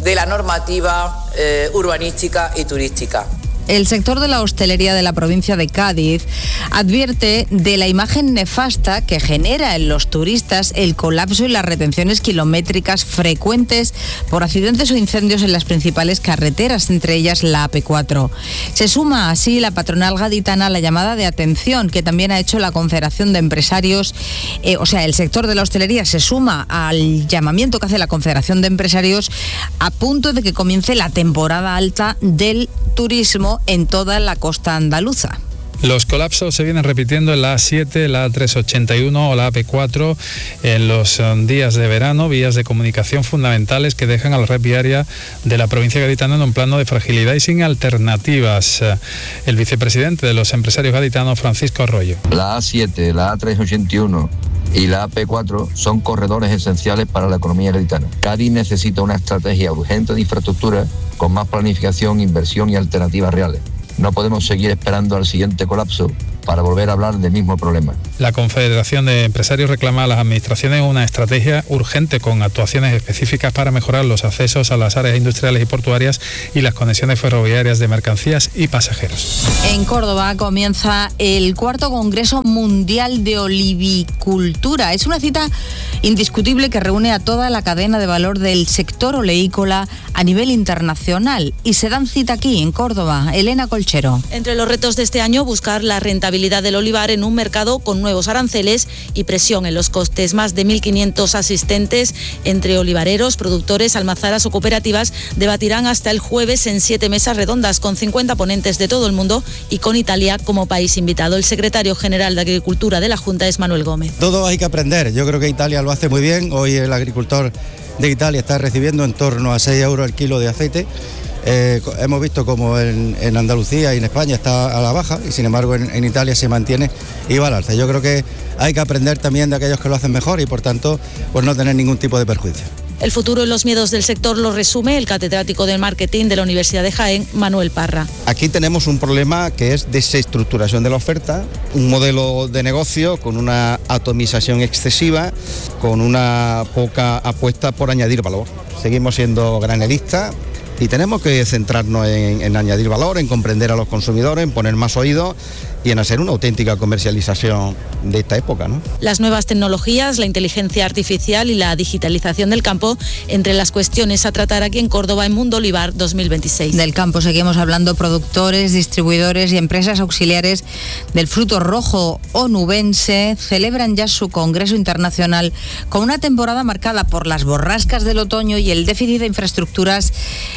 de la normativa eh, urbanística y turística. El sector de la hostelería de la provincia de Cádiz advierte de la imagen nefasta que genera en los turistas el colapso y las retenciones kilométricas frecuentes por accidentes o incendios en las principales carreteras, entre ellas la A P cuatro. Se suma así la patronal gaditana a la llamada de atención que también ha hecho la Confederación de Empresarios, eh, o sea, el sector de la hostelería se suma al llamamiento que hace la Confederación de Empresarios a punto de que comience la temporada alta del turismo en toda la costa andaluza. Los colapsos se vienen repitiendo en la A siete, la A trescientos ochenta y uno o la A P cuatro en los días de verano, vías de comunicación fundamentales que dejan a la red viaria de la provincia gaditana en un plano de fragilidad y sin alternativas. El vicepresidente de los empresarios gaditanos, Francisco Arroyo. La A siete, la A trescientos ochenta y uno y la A P cuatro son corredores esenciales para la economía gaditana. Cádiz necesita una estrategia urgente de infraestructura con más planificación, inversión y alternativas reales. No podemos seguir esperando al siguiente colapso para volver a hablar del mismo problema. La Confederación de Empresarios reclama a las administraciones una estrategia urgente con actuaciones específicas para mejorar los accesos a las áreas industriales y portuarias y las conexiones ferroviarias de mercancías y pasajeros. En Córdoba comienza el cuarto Congreso Mundial de Olivicultura. Es una cita indiscutible que reúne a toda la cadena de valor del sector oleícola a nivel internacional. Y se dan cita aquí, en Córdoba. Elena Colchero. Entre los retos de este año, buscar la rentabilidad del olivar en un mercado con nuevos aranceles y presión en los costes. Más de mil quinientos asistentes entre olivareros, productores, almazaras o cooperativas debatirán hasta el jueves en siete mesas redondas con cincuenta ponentes de todo el mundo y con Italia como país invitado. El secretario general de Agricultura de la Junta es Manuel Gómez. Todo hay que aprender. Yo creo que Italia lo hace muy bien. Hoy el agricultor de Italia está recibiendo en torno a seis euros el kilo de aceite. Eh, hemos visto como en, en Andalucía y en España está a la baja y sin embargo en, en Italia se mantiene y va al alza. Yo creo que hay que aprender también de aquellos que lo hacen mejor y por tanto pues no tener ningún tipo de perjuicio. El futuro y los miedos del sector lo resume el catedrático del marketing de la Universidad de Jaén, Manuel Parra. Aquí tenemos un problema que es desestructuración de la oferta, un modelo de negocio con una atomización excesiva, con una poca apuesta por añadir valor. Seguimos siendo granelistas y tenemos que centrarnos en, en añadir valor, en comprender a los consumidores, en poner más oídos y en hacer una auténtica comercialización de esta época, ¿no? Las nuevas tecnologías, la inteligencia artificial y la digitalización del campo, entre las cuestiones a tratar aquí en Córdoba en Mundo Olivar dos mil veintiséis. Del campo seguimos hablando. Productores, distribuidores y empresas auxiliares del fruto rojo onubense celebran ya su Congreso Internacional con una temporada marcada por las borrascas del otoño y el déficit de infraestructuras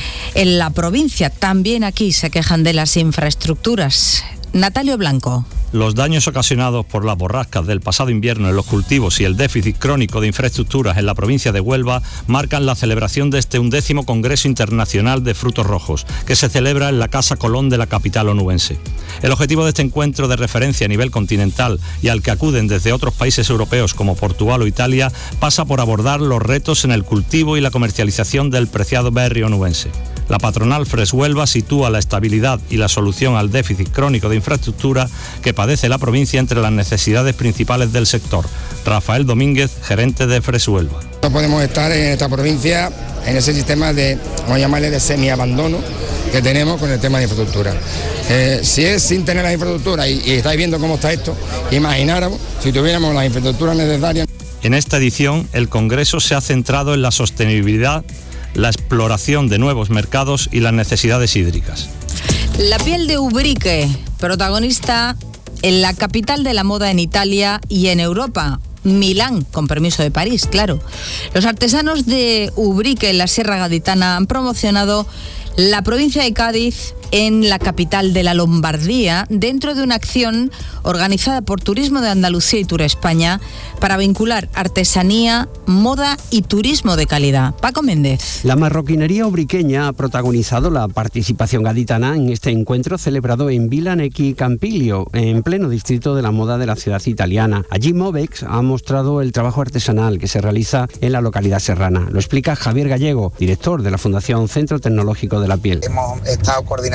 en la provincia. También aquí se quejan de las infraestructuras. Natalio Blanco. Los daños ocasionados por las borrascas del pasado invierno en los cultivos y el déficit crónico de infraestructuras en la provincia de Huelva marcan la celebración de este undécimo Congreso Internacional de Frutos Rojos, que se celebra en la Casa Colón de la capital onubense. El objetivo de este encuentro de referencia a nivel continental y al que acuden desde otros países europeos como Portugal o Italia pasa por abordar los retos en el cultivo y la comercialización del preciado berry onubense. La patronal Freshuelva sitúa la estabilidad y la solución al déficit crónico de infraestructura que padece la provincia entre las necesidades principales del sector. Rafael Domínguez, gerente de Freshuelva. No podemos estar en esta provincia en ese sistema de, vamos a llamarle, de semiabandono que tenemos con el tema de infraestructura. Eh, si es sin tener la infraestructura y, y estáis viendo cómo está esto, imagináramos si tuviéramos las infraestructuras necesarias. En esta edición, el Congreso se ha centrado en la sostenibilidad, la exploración de nuevos mercados y las necesidades hídricas. La piel de Ubrique, protagonista en la capital de la moda en Italia y en Europa, Milán, con permiso de París, claro. Los artesanos de Ubrique en la Sierra Gaditana han promocionado la provincia de Cádiz en la capital de la Lombardía, dentro de una acción organizada por Turismo de Andalucía y Tour España para vincular artesanía, moda y turismo de calidad. Paco Méndez. La marroquinería ubriqueña ha protagonizado la participación gaditana en este encuentro celebrado en Villa Necchi Campilio, en pleno distrito de la moda de la ciudad italiana. Allí Movex ha mostrado el trabajo artesanal que se realiza en la localidad serrana. Lo explica Javier Gallego, director de la Fundación Centro Tecnológico de la Piel. Hemos estado coordinando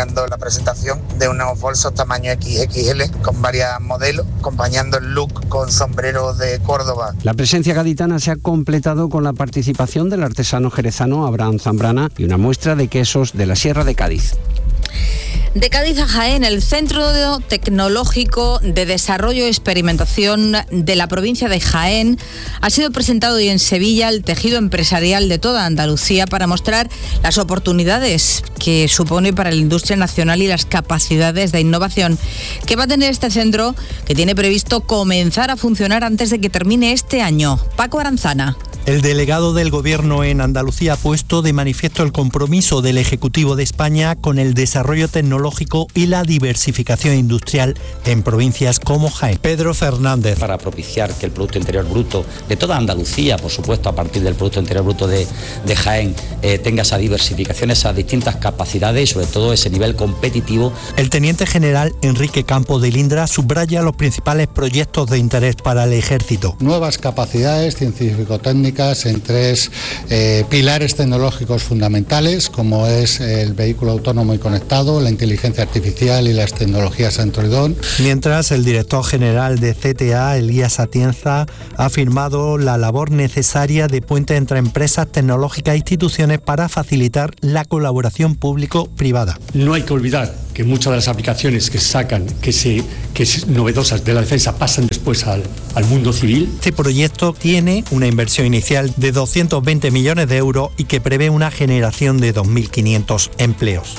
acompañando la presentación de unos bolsos tamaño equis equis ele con varios modelos, acompañando el look con sombrero de Córdoba. La presencia gaditana se ha completado con la participación del artesano jerezano Abraham Zambrana y una muestra de quesos de la Sierra de Cádiz. De Cádiz a Jaén, el Centro Tecnológico de Desarrollo y Experimentación de la provincia de Jaén ha sido presentado hoy en Sevilla al tejido empresarial de toda Andalucía para mostrar las oportunidades que supone para la industria nacional y las capacidades de innovación que va a tener este centro, que tiene previsto comenzar a funcionar antes de que termine este año. Paco Aranzana. El delegado del Gobierno en Andalucía ha puesto de manifiesto el compromiso del Ejecutivo de España con el desarrollo tecnológico y la diversificación industrial en provincias como Jaén. Pedro Fernández. Para propiciar que el Producto Interior Bruto de toda Andalucía, por supuesto a partir del Producto Interior Bruto de, de Jaén, eh, tenga esa diversificación, esas distintas capacidades y sobre todo ese nivel competitivo. El teniente general Enrique Campo de Lindra subraya los principales proyectos de interés para el Ejército. Nuevas capacidades científico-técnicas en tres eh, pilares tecnológicos fundamentales, como es el vehículo autónomo y conectado, la inteligencia artificial y las tecnologías Android. Mientras, el director general de C T A, Elías Atienza, ha afirmado la labor necesaria de puente entre empresas tecnológicas e instituciones para facilitar la colaboración público-privada. No hay que olvidar que muchas de las aplicaciones que se sacan, que se que es novedosas de la defensa, pasan después al, al mundo civil. Este proyecto tiene una inversión inicial de doscientos veinte millones de euros y que prevé una generación de dos mil quinientos empleos.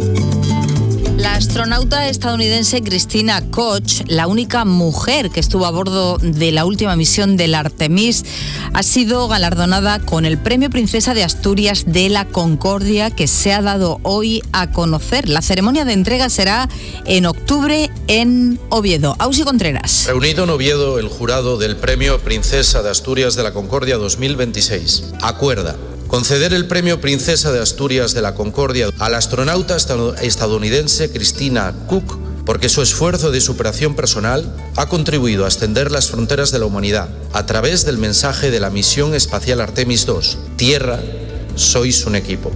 La astronauta estadounidense Christina Koch, la única mujer que estuvo a bordo de la última misión del Artemis, ha sido galardonada con el Premio Princesa de Asturias de la Concordia, que se ha dado hoy a conocer. La ceremonia de entrega será en octubre en Oviedo. Ausi Contreras. Reunido en Oviedo, el jurado del Premio Princesa de Asturias de la Concordia dos mil veintiséis acuerda conceder el Premio Princesa de Asturias de la Concordia a la astronauta estadounidense Christina Koch, porque su esfuerzo de superación personal ha contribuido a extender las fronteras de la humanidad a través del mensaje de la misión espacial Artemis dos. Tierra, sois un equipo.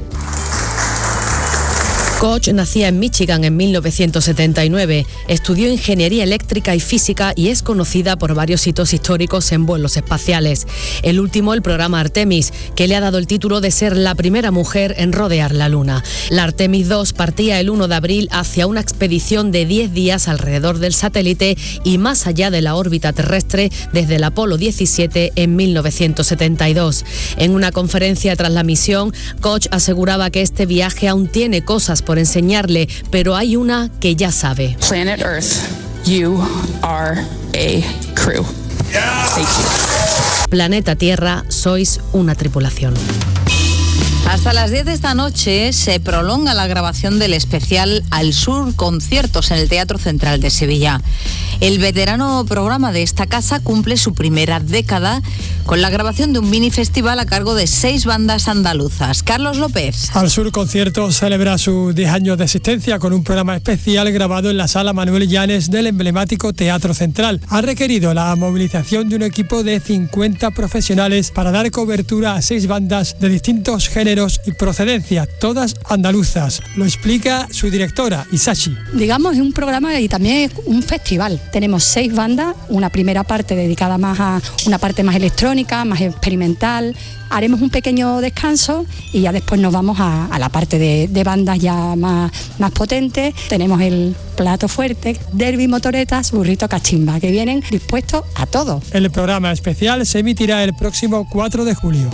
Koch nacía en Michigan en mil novecientos setenta y nueve, estudió ingeniería eléctrica y física y es conocida por varios hitos históricos en vuelos espaciales. El último, el programa Artemis, que le ha dado el título de ser la primera mujer en rodear la Luna. La Artemis dos partía el uno de abril hacia una expedición de diez días alrededor del satélite y más allá de la órbita terrestre desde el Apolo diecisiete en mil novecientos setenta y dos. En una conferencia tras la misión, Koch aseguraba que este viaje aún tiene cosas por enseñarle, pero hay una que ya sabe. Planet Earth, you are a crew. Thank you. Planeta Tierra, sois una tripulación. Hasta las diez de esta noche se prolonga la grabación del especial Al Sur Conciertos en el Teatro Central de Sevilla. El veterano programa de esta casa cumple su primera década con la grabación de un mini festival a cargo de seis bandas andaluzas. Carlos López. Al Sur Conciertos celebra sus diez años de existencia con un programa especial grabado en la Sala Manuel Llanes del emblemático Teatro Central. Ha requerido la movilización de un equipo de cincuenta profesionales para dar cobertura a seis bandas de distintos géneros y procedencia, todas andaluzas. Lo explica su directora, Isachi. Digamos, es un programa y también es un festival. Tenemos seis bandas, una primera parte dedicada más a una parte más electrónica, más experimental. Haremos un pequeño descanso y ya después nos vamos a, a la parte de, de bandas ya más, más potentes. Tenemos el plato fuerte, derbi, motoretas, burrito, cachimba, que vienen dispuestos a todo. El programa especial se emitirá el próximo cuatro de julio.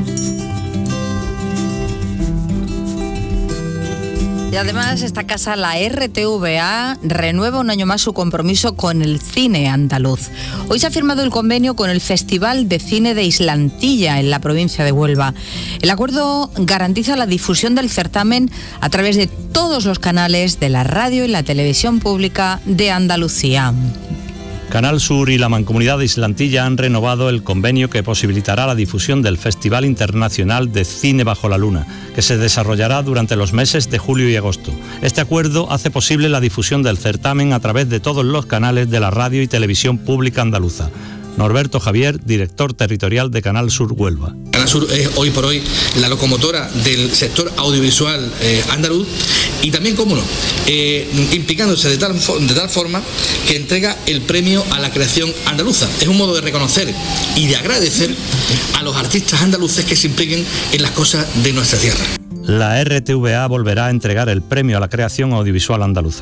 Y además esta casa, la R T V A, renueva un año más su compromiso con el cine andaluz. Hoy se ha firmado el convenio con el Festival de Cine de Islantilla, en la provincia de Huelva. El acuerdo garantiza la difusión del certamen a través de todos los canales de la radio y la televisión pública de Andalucía. Canal Sur y la Mancomunidad de Islantilla han renovado el convenio que posibilitará la difusión del Festival Internacional de Cine Bajo la Luna, que se desarrollará durante los meses de julio y agosto. Este acuerdo hace posible la difusión del certamen a través de todos los canales de la radio y televisión pública andaluza. Norberto Javier, director territorial de Canal Sur Huelva. Canal Sur es hoy por hoy la locomotora del sector audiovisual eh, andaluz y también, cómo no, eh, implicándose de tal, de tal forma que entrega el premio a la creación andaluza. Es un modo de reconocer y de agradecer a los artistas andaluces que se impliquen en las cosas de nuestra tierra. La R T V A volverá a entregar el premio a la creación audiovisual andaluza.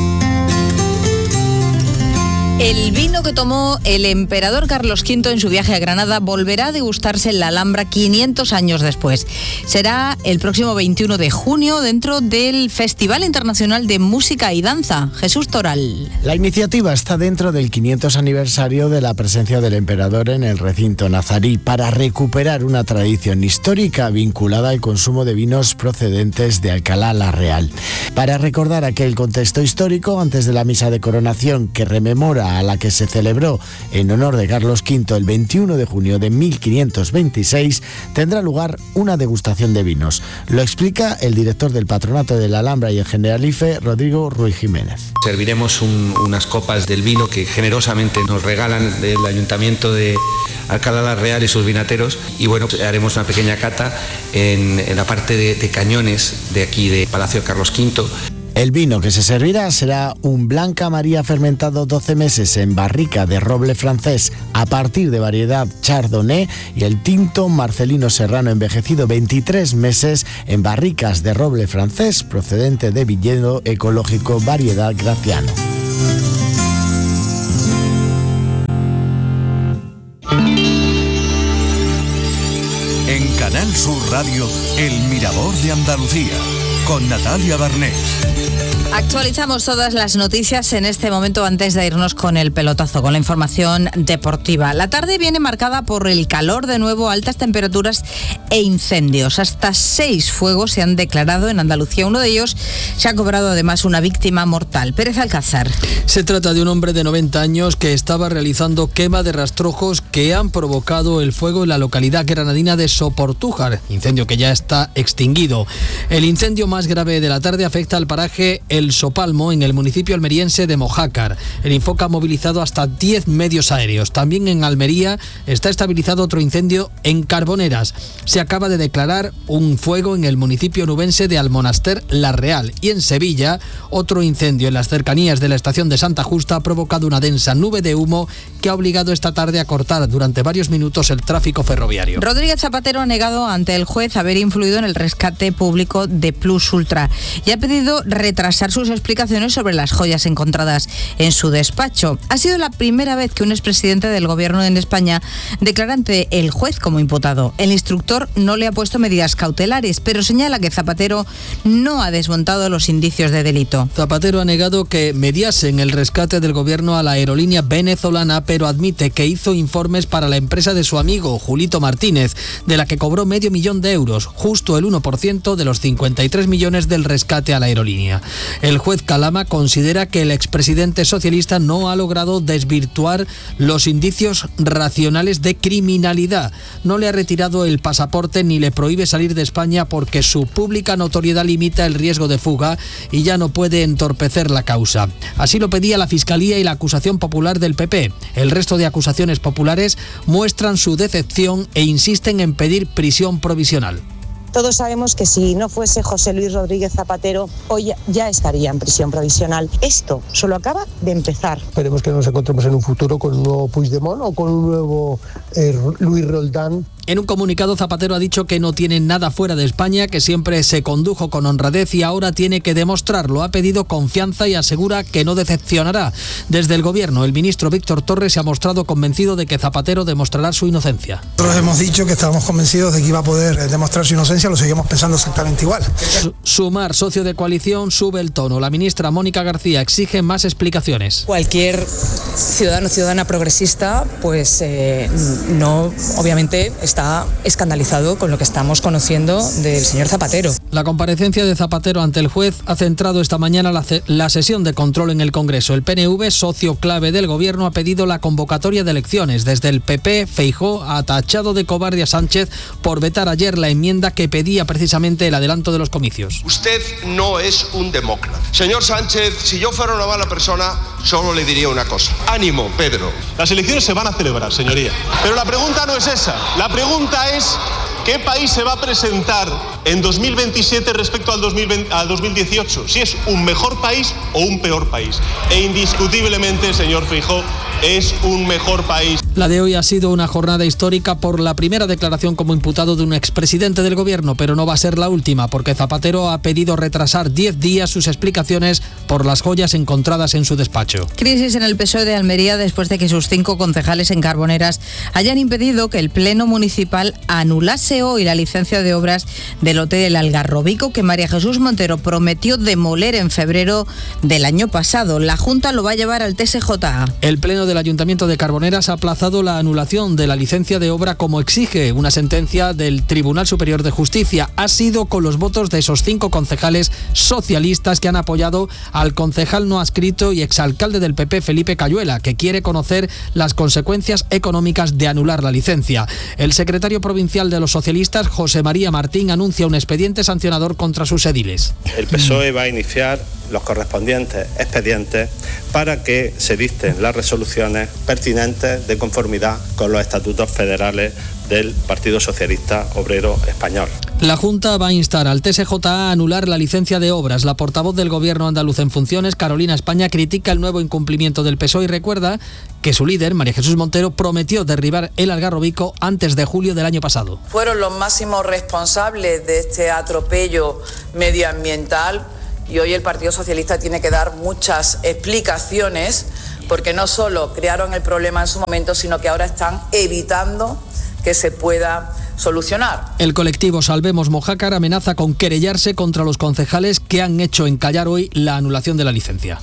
El vino que tomó el emperador Carlos quinto en su viaje a Granada volverá a degustarse en la Alhambra quinientos años después. Será el próximo veintiuno de junio dentro del Festival Internacional de Música y Danza. Jesús Toral. La iniciativa está dentro del quinientos aniversario de la presencia del emperador en el recinto nazarí para recuperar una tradición histórica vinculada al consumo de vinos procedentes de Alcalá la Real. Para recordar aquel contexto histórico, antes de la misa de coronación que rememora a la que se celebró en honor de Carlos quinto el veintiuno de junio de mil quinientos veintiséis, tendrá lugar una degustación de vinos. Lo explica el director del Patronato de la Alhambra y el Generalife, Rodrigo Ruiz Jiménez. Serviremos un, unas copas del vino que generosamente nos regalan del Ayuntamiento de Alcalá la Real y sus vinateros, y bueno, haremos una pequeña cata en, en la parte de, de cañones de aquí de Palacio Carlos quinto. El vino que se servirá será un Blanca María fermentado doce meses en barrica de roble francés a partir de variedad Chardonnay y el tinto Marcelino Serrano envejecido veintitrés meses en barricas de roble francés procedente de viñedo ecológico variedad Graciano. En Canal Sur Radio, El Mirador de Andalucía, con Natalia Barnés. Actualizamos todas las noticias en este momento antes de irnos con el pelotazo, con la información deportiva. La tarde viene marcada por el calor de nuevo, altas temperaturas e incendios. Hasta seis fuegos se han declarado en Andalucía. Uno de ellos se ha cobrado además una víctima mortal. Pérez Alcázar. Se trata de un hombre de noventa años que estaba realizando quema de rastrojos que han provocado el fuego en la localidad granadina de Soportújar, incendio que ya está extinguido. El incendio más grave de la tarde afecta al paraje El Sopalmo, en el municipio almeriense de Mojácar. El Infoca ha movilizado hasta diez medios aéreos. También en Almería está estabilizado otro incendio en Carboneras. Se acaba de declarar un fuego en el municipio nubense de Almonaster La Real. Y en Sevilla, otro incendio en las cercanías de la estación de Santa Justa ha provocado una densa nube de humo que ha obligado esta tarde a cortar durante varios minutos el tráfico ferroviario. Rodríguez Zapatero ha negado ante el juez haber influido en el rescate público de Plus Ultra y ha pedido retrasar sus explicaciones sobre las joyas encontradas en su despacho. Ha sido la primera vez que un expresidente del gobierno en España declara ante el juez como imputado. El instructor no le ha puesto medidas cautelares, pero señala que Zapatero no ha desmontado los indicios de delito. Zapatero ha negado que mediase en el rescate del gobierno a la aerolínea venezolana, pero admite que hizo informes para la empresa de su amigo Julito Martínez, de la que cobró medio millón de euros, justo el uno por ciento de los cincuenta y tres millones del rescate a la aerolínea. El juez Calama considera que el expresidente socialista no ha logrado desvirtuar los indicios racionales de criminalidad. No le ha retirado el pasaporte ni le prohíbe salir de España porque su pública notoriedad limita el riesgo de fuga y ya no puede entorpecer la causa. Así lo pedía la Fiscalía y la acusación popular del P P. El resto de acusaciones populares muestran su decepción e insisten en pedir prisión provisional. Todos sabemos que si no fuese José Luis Rodríguez Zapatero, hoy ya estaría en prisión provisional. Esto solo acaba de empezar. Esperemos que nos encontremos en un futuro con un nuevo Puigdemont o con un nuevo eh, Luis Roldán. En un comunicado, Zapatero ha dicho que no tiene nada fuera de España, que siempre se condujo con honradez y ahora tiene que demostrarlo. Ha pedido confianza y asegura que no decepcionará. Desde el gobierno, el ministro Víctor Torres se ha mostrado convencido de que Zapatero demostrará su inocencia. Nosotros hemos dicho que estábamos convencidos de que iba a poder demostrar su inocencia, lo seguimos pensando exactamente igual. Sumar, socio de coalición, sube el tono. La ministra Mónica García exige más explicaciones. Cualquier ciudadano o ciudadana progresista, pues eh, no, obviamente, está está escandalizado con lo que estamos conociendo del señor Zapatero. La comparecencia de Zapatero ante el juez ha centrado esta mañana la, la sesión de control en el Congreso. El P N V, socio clave del Gobierno, ha pedido la convocatoria de elecciones. Desde el P P, Feijóo ha tachado de cobarde a Sánchez por vetar ayer la enmienda que pedía precisamente el adelanto de los comicios. Usted no es un demócrata. Señor Sánchez, si yo fuera una mala persona, solo le diría una cosa. Ánimo, Pedro. Las elecciones se van a celebrar, señoría. Pero la pregunta no es esa. La pregunta es... ¿qué país se va a presentar en dos mil veintisiete respecto al, dos mil veinte, al dos mil dieciocho? Si es un mejor país o un peor país. E indiscutiblemente, señor Feijóo, es un mejor país. La de hoy ha sido una jornada histórica por la primera declaración como imputado de un expresidente del Gobierno, pero no va a ser la última, porque Zapatero ha pedido retrasar diez días sus explicaciones por las joyas encontradas en su despacho. Crisis en el P S O E de Almería después de que sus cinco concejales en Carboneras hayan impedido que el Pleno Municipal anulase hoy la licencia de obras del Hotel El Algarrobico que María Jesús Montero prometió demoler en febrero del año pasado. La Junta lo va a llevar al T S J A. El Pleno del Ayuntamiento de Carboneras ha aplazado la anulación de la licencia de obra como exige una sentencia del Tribunal Superior de Justicia. Ha sido con los votos de esos cinco concejales socialistas que han apoyado al concejal no adscrito y exalcalde del P P, Felipe Cayuela, que quiere conocer las consecuencias económicas de anular la licencia. El secretario provincial de los socialistas, José María Martín, anuncia un expediente sancionador contra sus ediles. El P S O E va a iniciar los correspondientes expedientes para que se dicten las resoluciones pertinentes de conformidad con los estatutos federales del Partido Socialista Obrero Español. La Junta va a instar al T S J A a anular la licencia de obras. La portavoz del Gobierno andaluz en funciones, Carolina España, critica el nuevo incumplimiento del P S O E y recuerda que su líder, María Jesús Montero, prometió derribar el Algarrobico antes de julio del año pasado. Fueron los máximos responsables de este atropello medioambiental y hoy el Partido Socialista tiene que dar muchas explicaciones porque no solo crearon el problema en su momento, sino que ahora están evitando que se pueda solucionar. El colectivo Salvemos Mojácar amenaza con querellarse contra los concejales que han hecho encallar hoy la anulación de la licencia.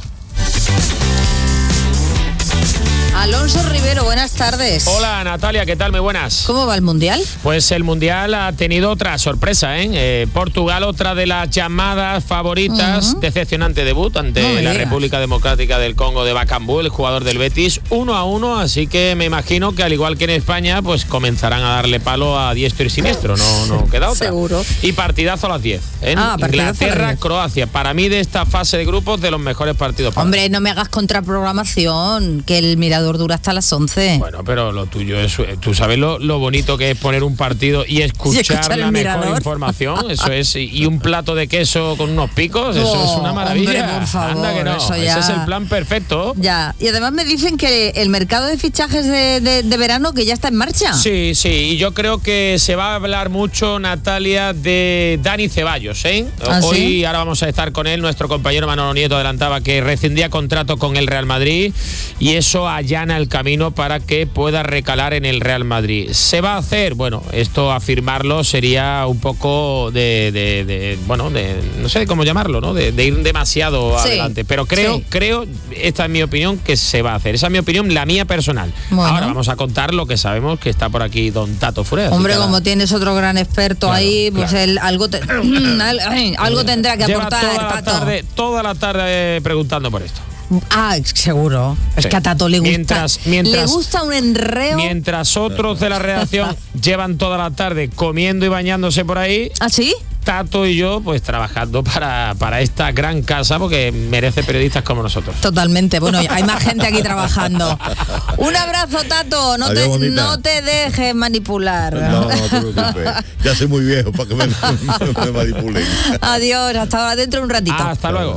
Alonso Rivero, buenas tardes. Hola Natalia, ¿qué tal? Muy buenas. ¿Cómo va el Mundial? Pues el Mundial ha tenido otra sorpresa, ¿eh? eh Portugal, otra de las llamadas favoritas, uh-huh. decepcionante debut ante no la República Democrática del Congo de Bacambú, el jugador del Betis, uno a uno, así que me imagino que al igual que en España, pues comenzarán a darle palo a diestro y siniestro, no, no queda otra. Seguro. Y partidazo a las diez, ¿eh? Ah, Inglaterra, Croacia, para mí de esta fase de grupos de los mejores partidos. Hombre, no me hagas contraprogramación, que el mirador dura hasta las once. Bueno, pero lo tuyo es, tú sabes lo, lo bonito que es poner un partido y escuchar, y escuchar la mejor mirador. información, eso es, y un plato de queso con unos picos, eso oh, es una maravilla. Hombre, por favor, anda que no, eso ya... ese es el plan perfecto. Ya, y además me dicen que el mercado de fichajes de, de, de verano que ya está en marcha. Sí, sí, y yo creo que se va a hablar mucho, Natalia, de Dani Ceballos, ¿eh? ¿Ah, Hoy, sí? ahora vamos a estar con él, nuestro compañero Manolo Nieto adelantaba que rescindía contrato con el Real Madrid y eso allana el camino para que pueda recalar en el Real Madrid. ¿Se va a hacer? Bueno, esto afirmarlo sería un poco de, de, de bueno, de, no sé cómo llamarlo, ¿no? De, de ir demasiado sí, adelante. Pero creo, sí. creo, esta es mi opinión, que se va a hacer. Esa es mi opinión, la mía personal. Bueno. Ahora vamos a contar lo que sabemos, que está por aquí don Tato Fureda. Hombre, como tienes otro gran experto claro, ahí, pues claro. él algo, te, algo tendrá que Lleva aportar. Toda la, Tato. tarde, toda la tarde preguntando por esto. Ah, seguro. Es sí. que a Tato le gusta. Mientras, mientras, le gusta un enreo. Mientras otros de la redacción llevan toda la tarde comiendo y bañándose por ahí. ¿Ah, sí? Tato y yo, pues trabajando para, para esta gran casa, porque merece periodistas como nosotros. Totalmente. Bueno, hay más gente aquí trabajando. Un abrazo, Tato. No, te, no te dejes manipular. No, no te preocupes. Ya soy muy viejo para que me, me, me manipulen. Adiós. Hasta dentro de un ratito. Ah, hasta luego.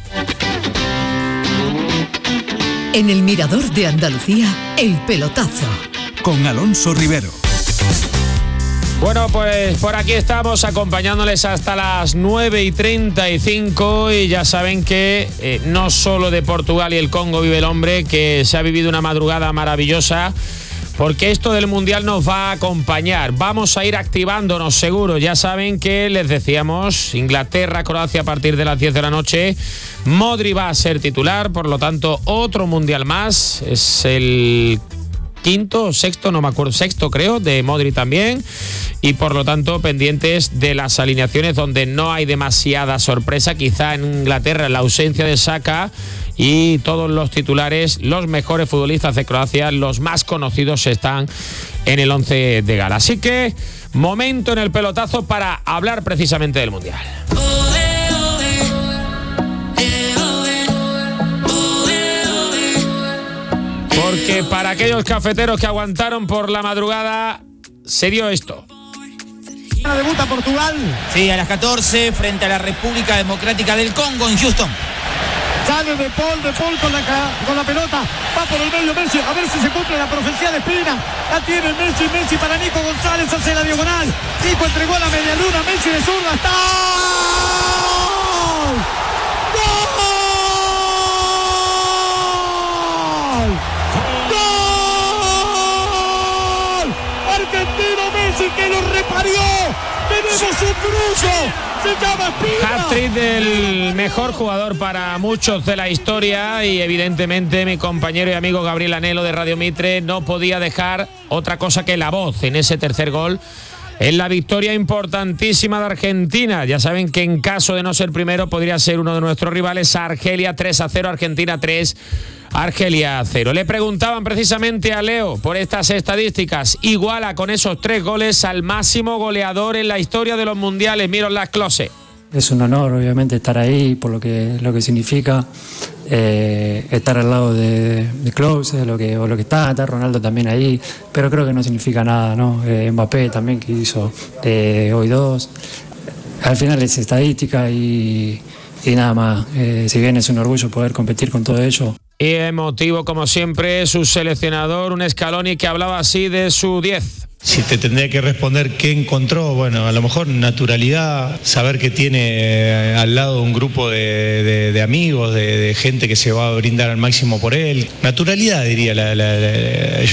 En el Mirador de Andalucía, El Pelotazo. Con Alonso Rivero. Bueno, pues por aquí estamos acompañándoles hasta las nueve y treinta y cinco y ya saben que eh, no solo de Portugal y el Congo vive el hombre, que se ha vivido una madrugada maravillosa, porque esto del Mundial nos va a acompañar. Vamos a ir activándonos seguro. Ya saben que les decíamos, Inglaterra, Croacia a partir de las diez de la noche. Modric va a ser titular, por lo tanto, otro Mundial más. Es el quinto o sexto, no me acuerdo, sexto creo, de Modric también, y por lo tanto pendientes de las alineaciones donde no hay demasiada sorpresa, quizá en Inglaterra la ausencia de Saka, y todos los titulares, los mejores futbolistas de Croacia, los más conocidos, están en el once de gala. Así que momento en el pelotazo para hablar precisamente del Mundial. Porque para aquellos cafeteros que aguantaron por la madrugada, se dio esto. Debuta Portugal. Sí, a las catorce frente a la República Democrática del Congo en Houston. Sale de Paul, de Paul con la, con la pelota, va por el medio Messi, a ver si se cumple la profecía de Espina. La tiene Messi, Messi para Nico González, hace la diagonal. Nico entregó la media luna, Messi de zurda, está. ¡Gol! ¡Gol! Argentino Messi que lo reparió. Tenemos un cruzo. Hat-trick del mejor jugador para muchos de la historia, y evidentemente mi compañero y amigo Gabriel Anelo de Radio Mitre no podía dejar otra cosa que la voz en ese tercer gol, en la victoria importantísima de Argentina. Ya saben que en caso de no ser primero podría ser uno de nuestros rivales. Argelia tres a cero, Argentina tres, Argelia cero. Le preguntaban precisamente a Leo por estas estadísticas. Iguala con esos tres goles al máximo goleador en la historia de los mundiales, Miroslav Klose. Es un honor, obviamente, estar ahí por lo que, lo que significa eh, estar al lado de, de Klose, lo que, o lo que está, está Ronaldo también ahí, pero creo que no significa nada, ¿no? Eh, Mbappé también, que hizo eh, hoy dos. Al final es estadística y, y nada más. Eh, si bien es un orgullo poder competir con todo ello. Y emotivo, como siempre, su seleccionador, un Scaloni que hablaba así de su diez. Si te tendría que responder qué encontró, bueno, a lo mejor naturalidad, saber que tiene al lado un grupo de, de, de amigos, de, de gente que se va a brindar al máximo por él. Naturalidad, diría la, la, la,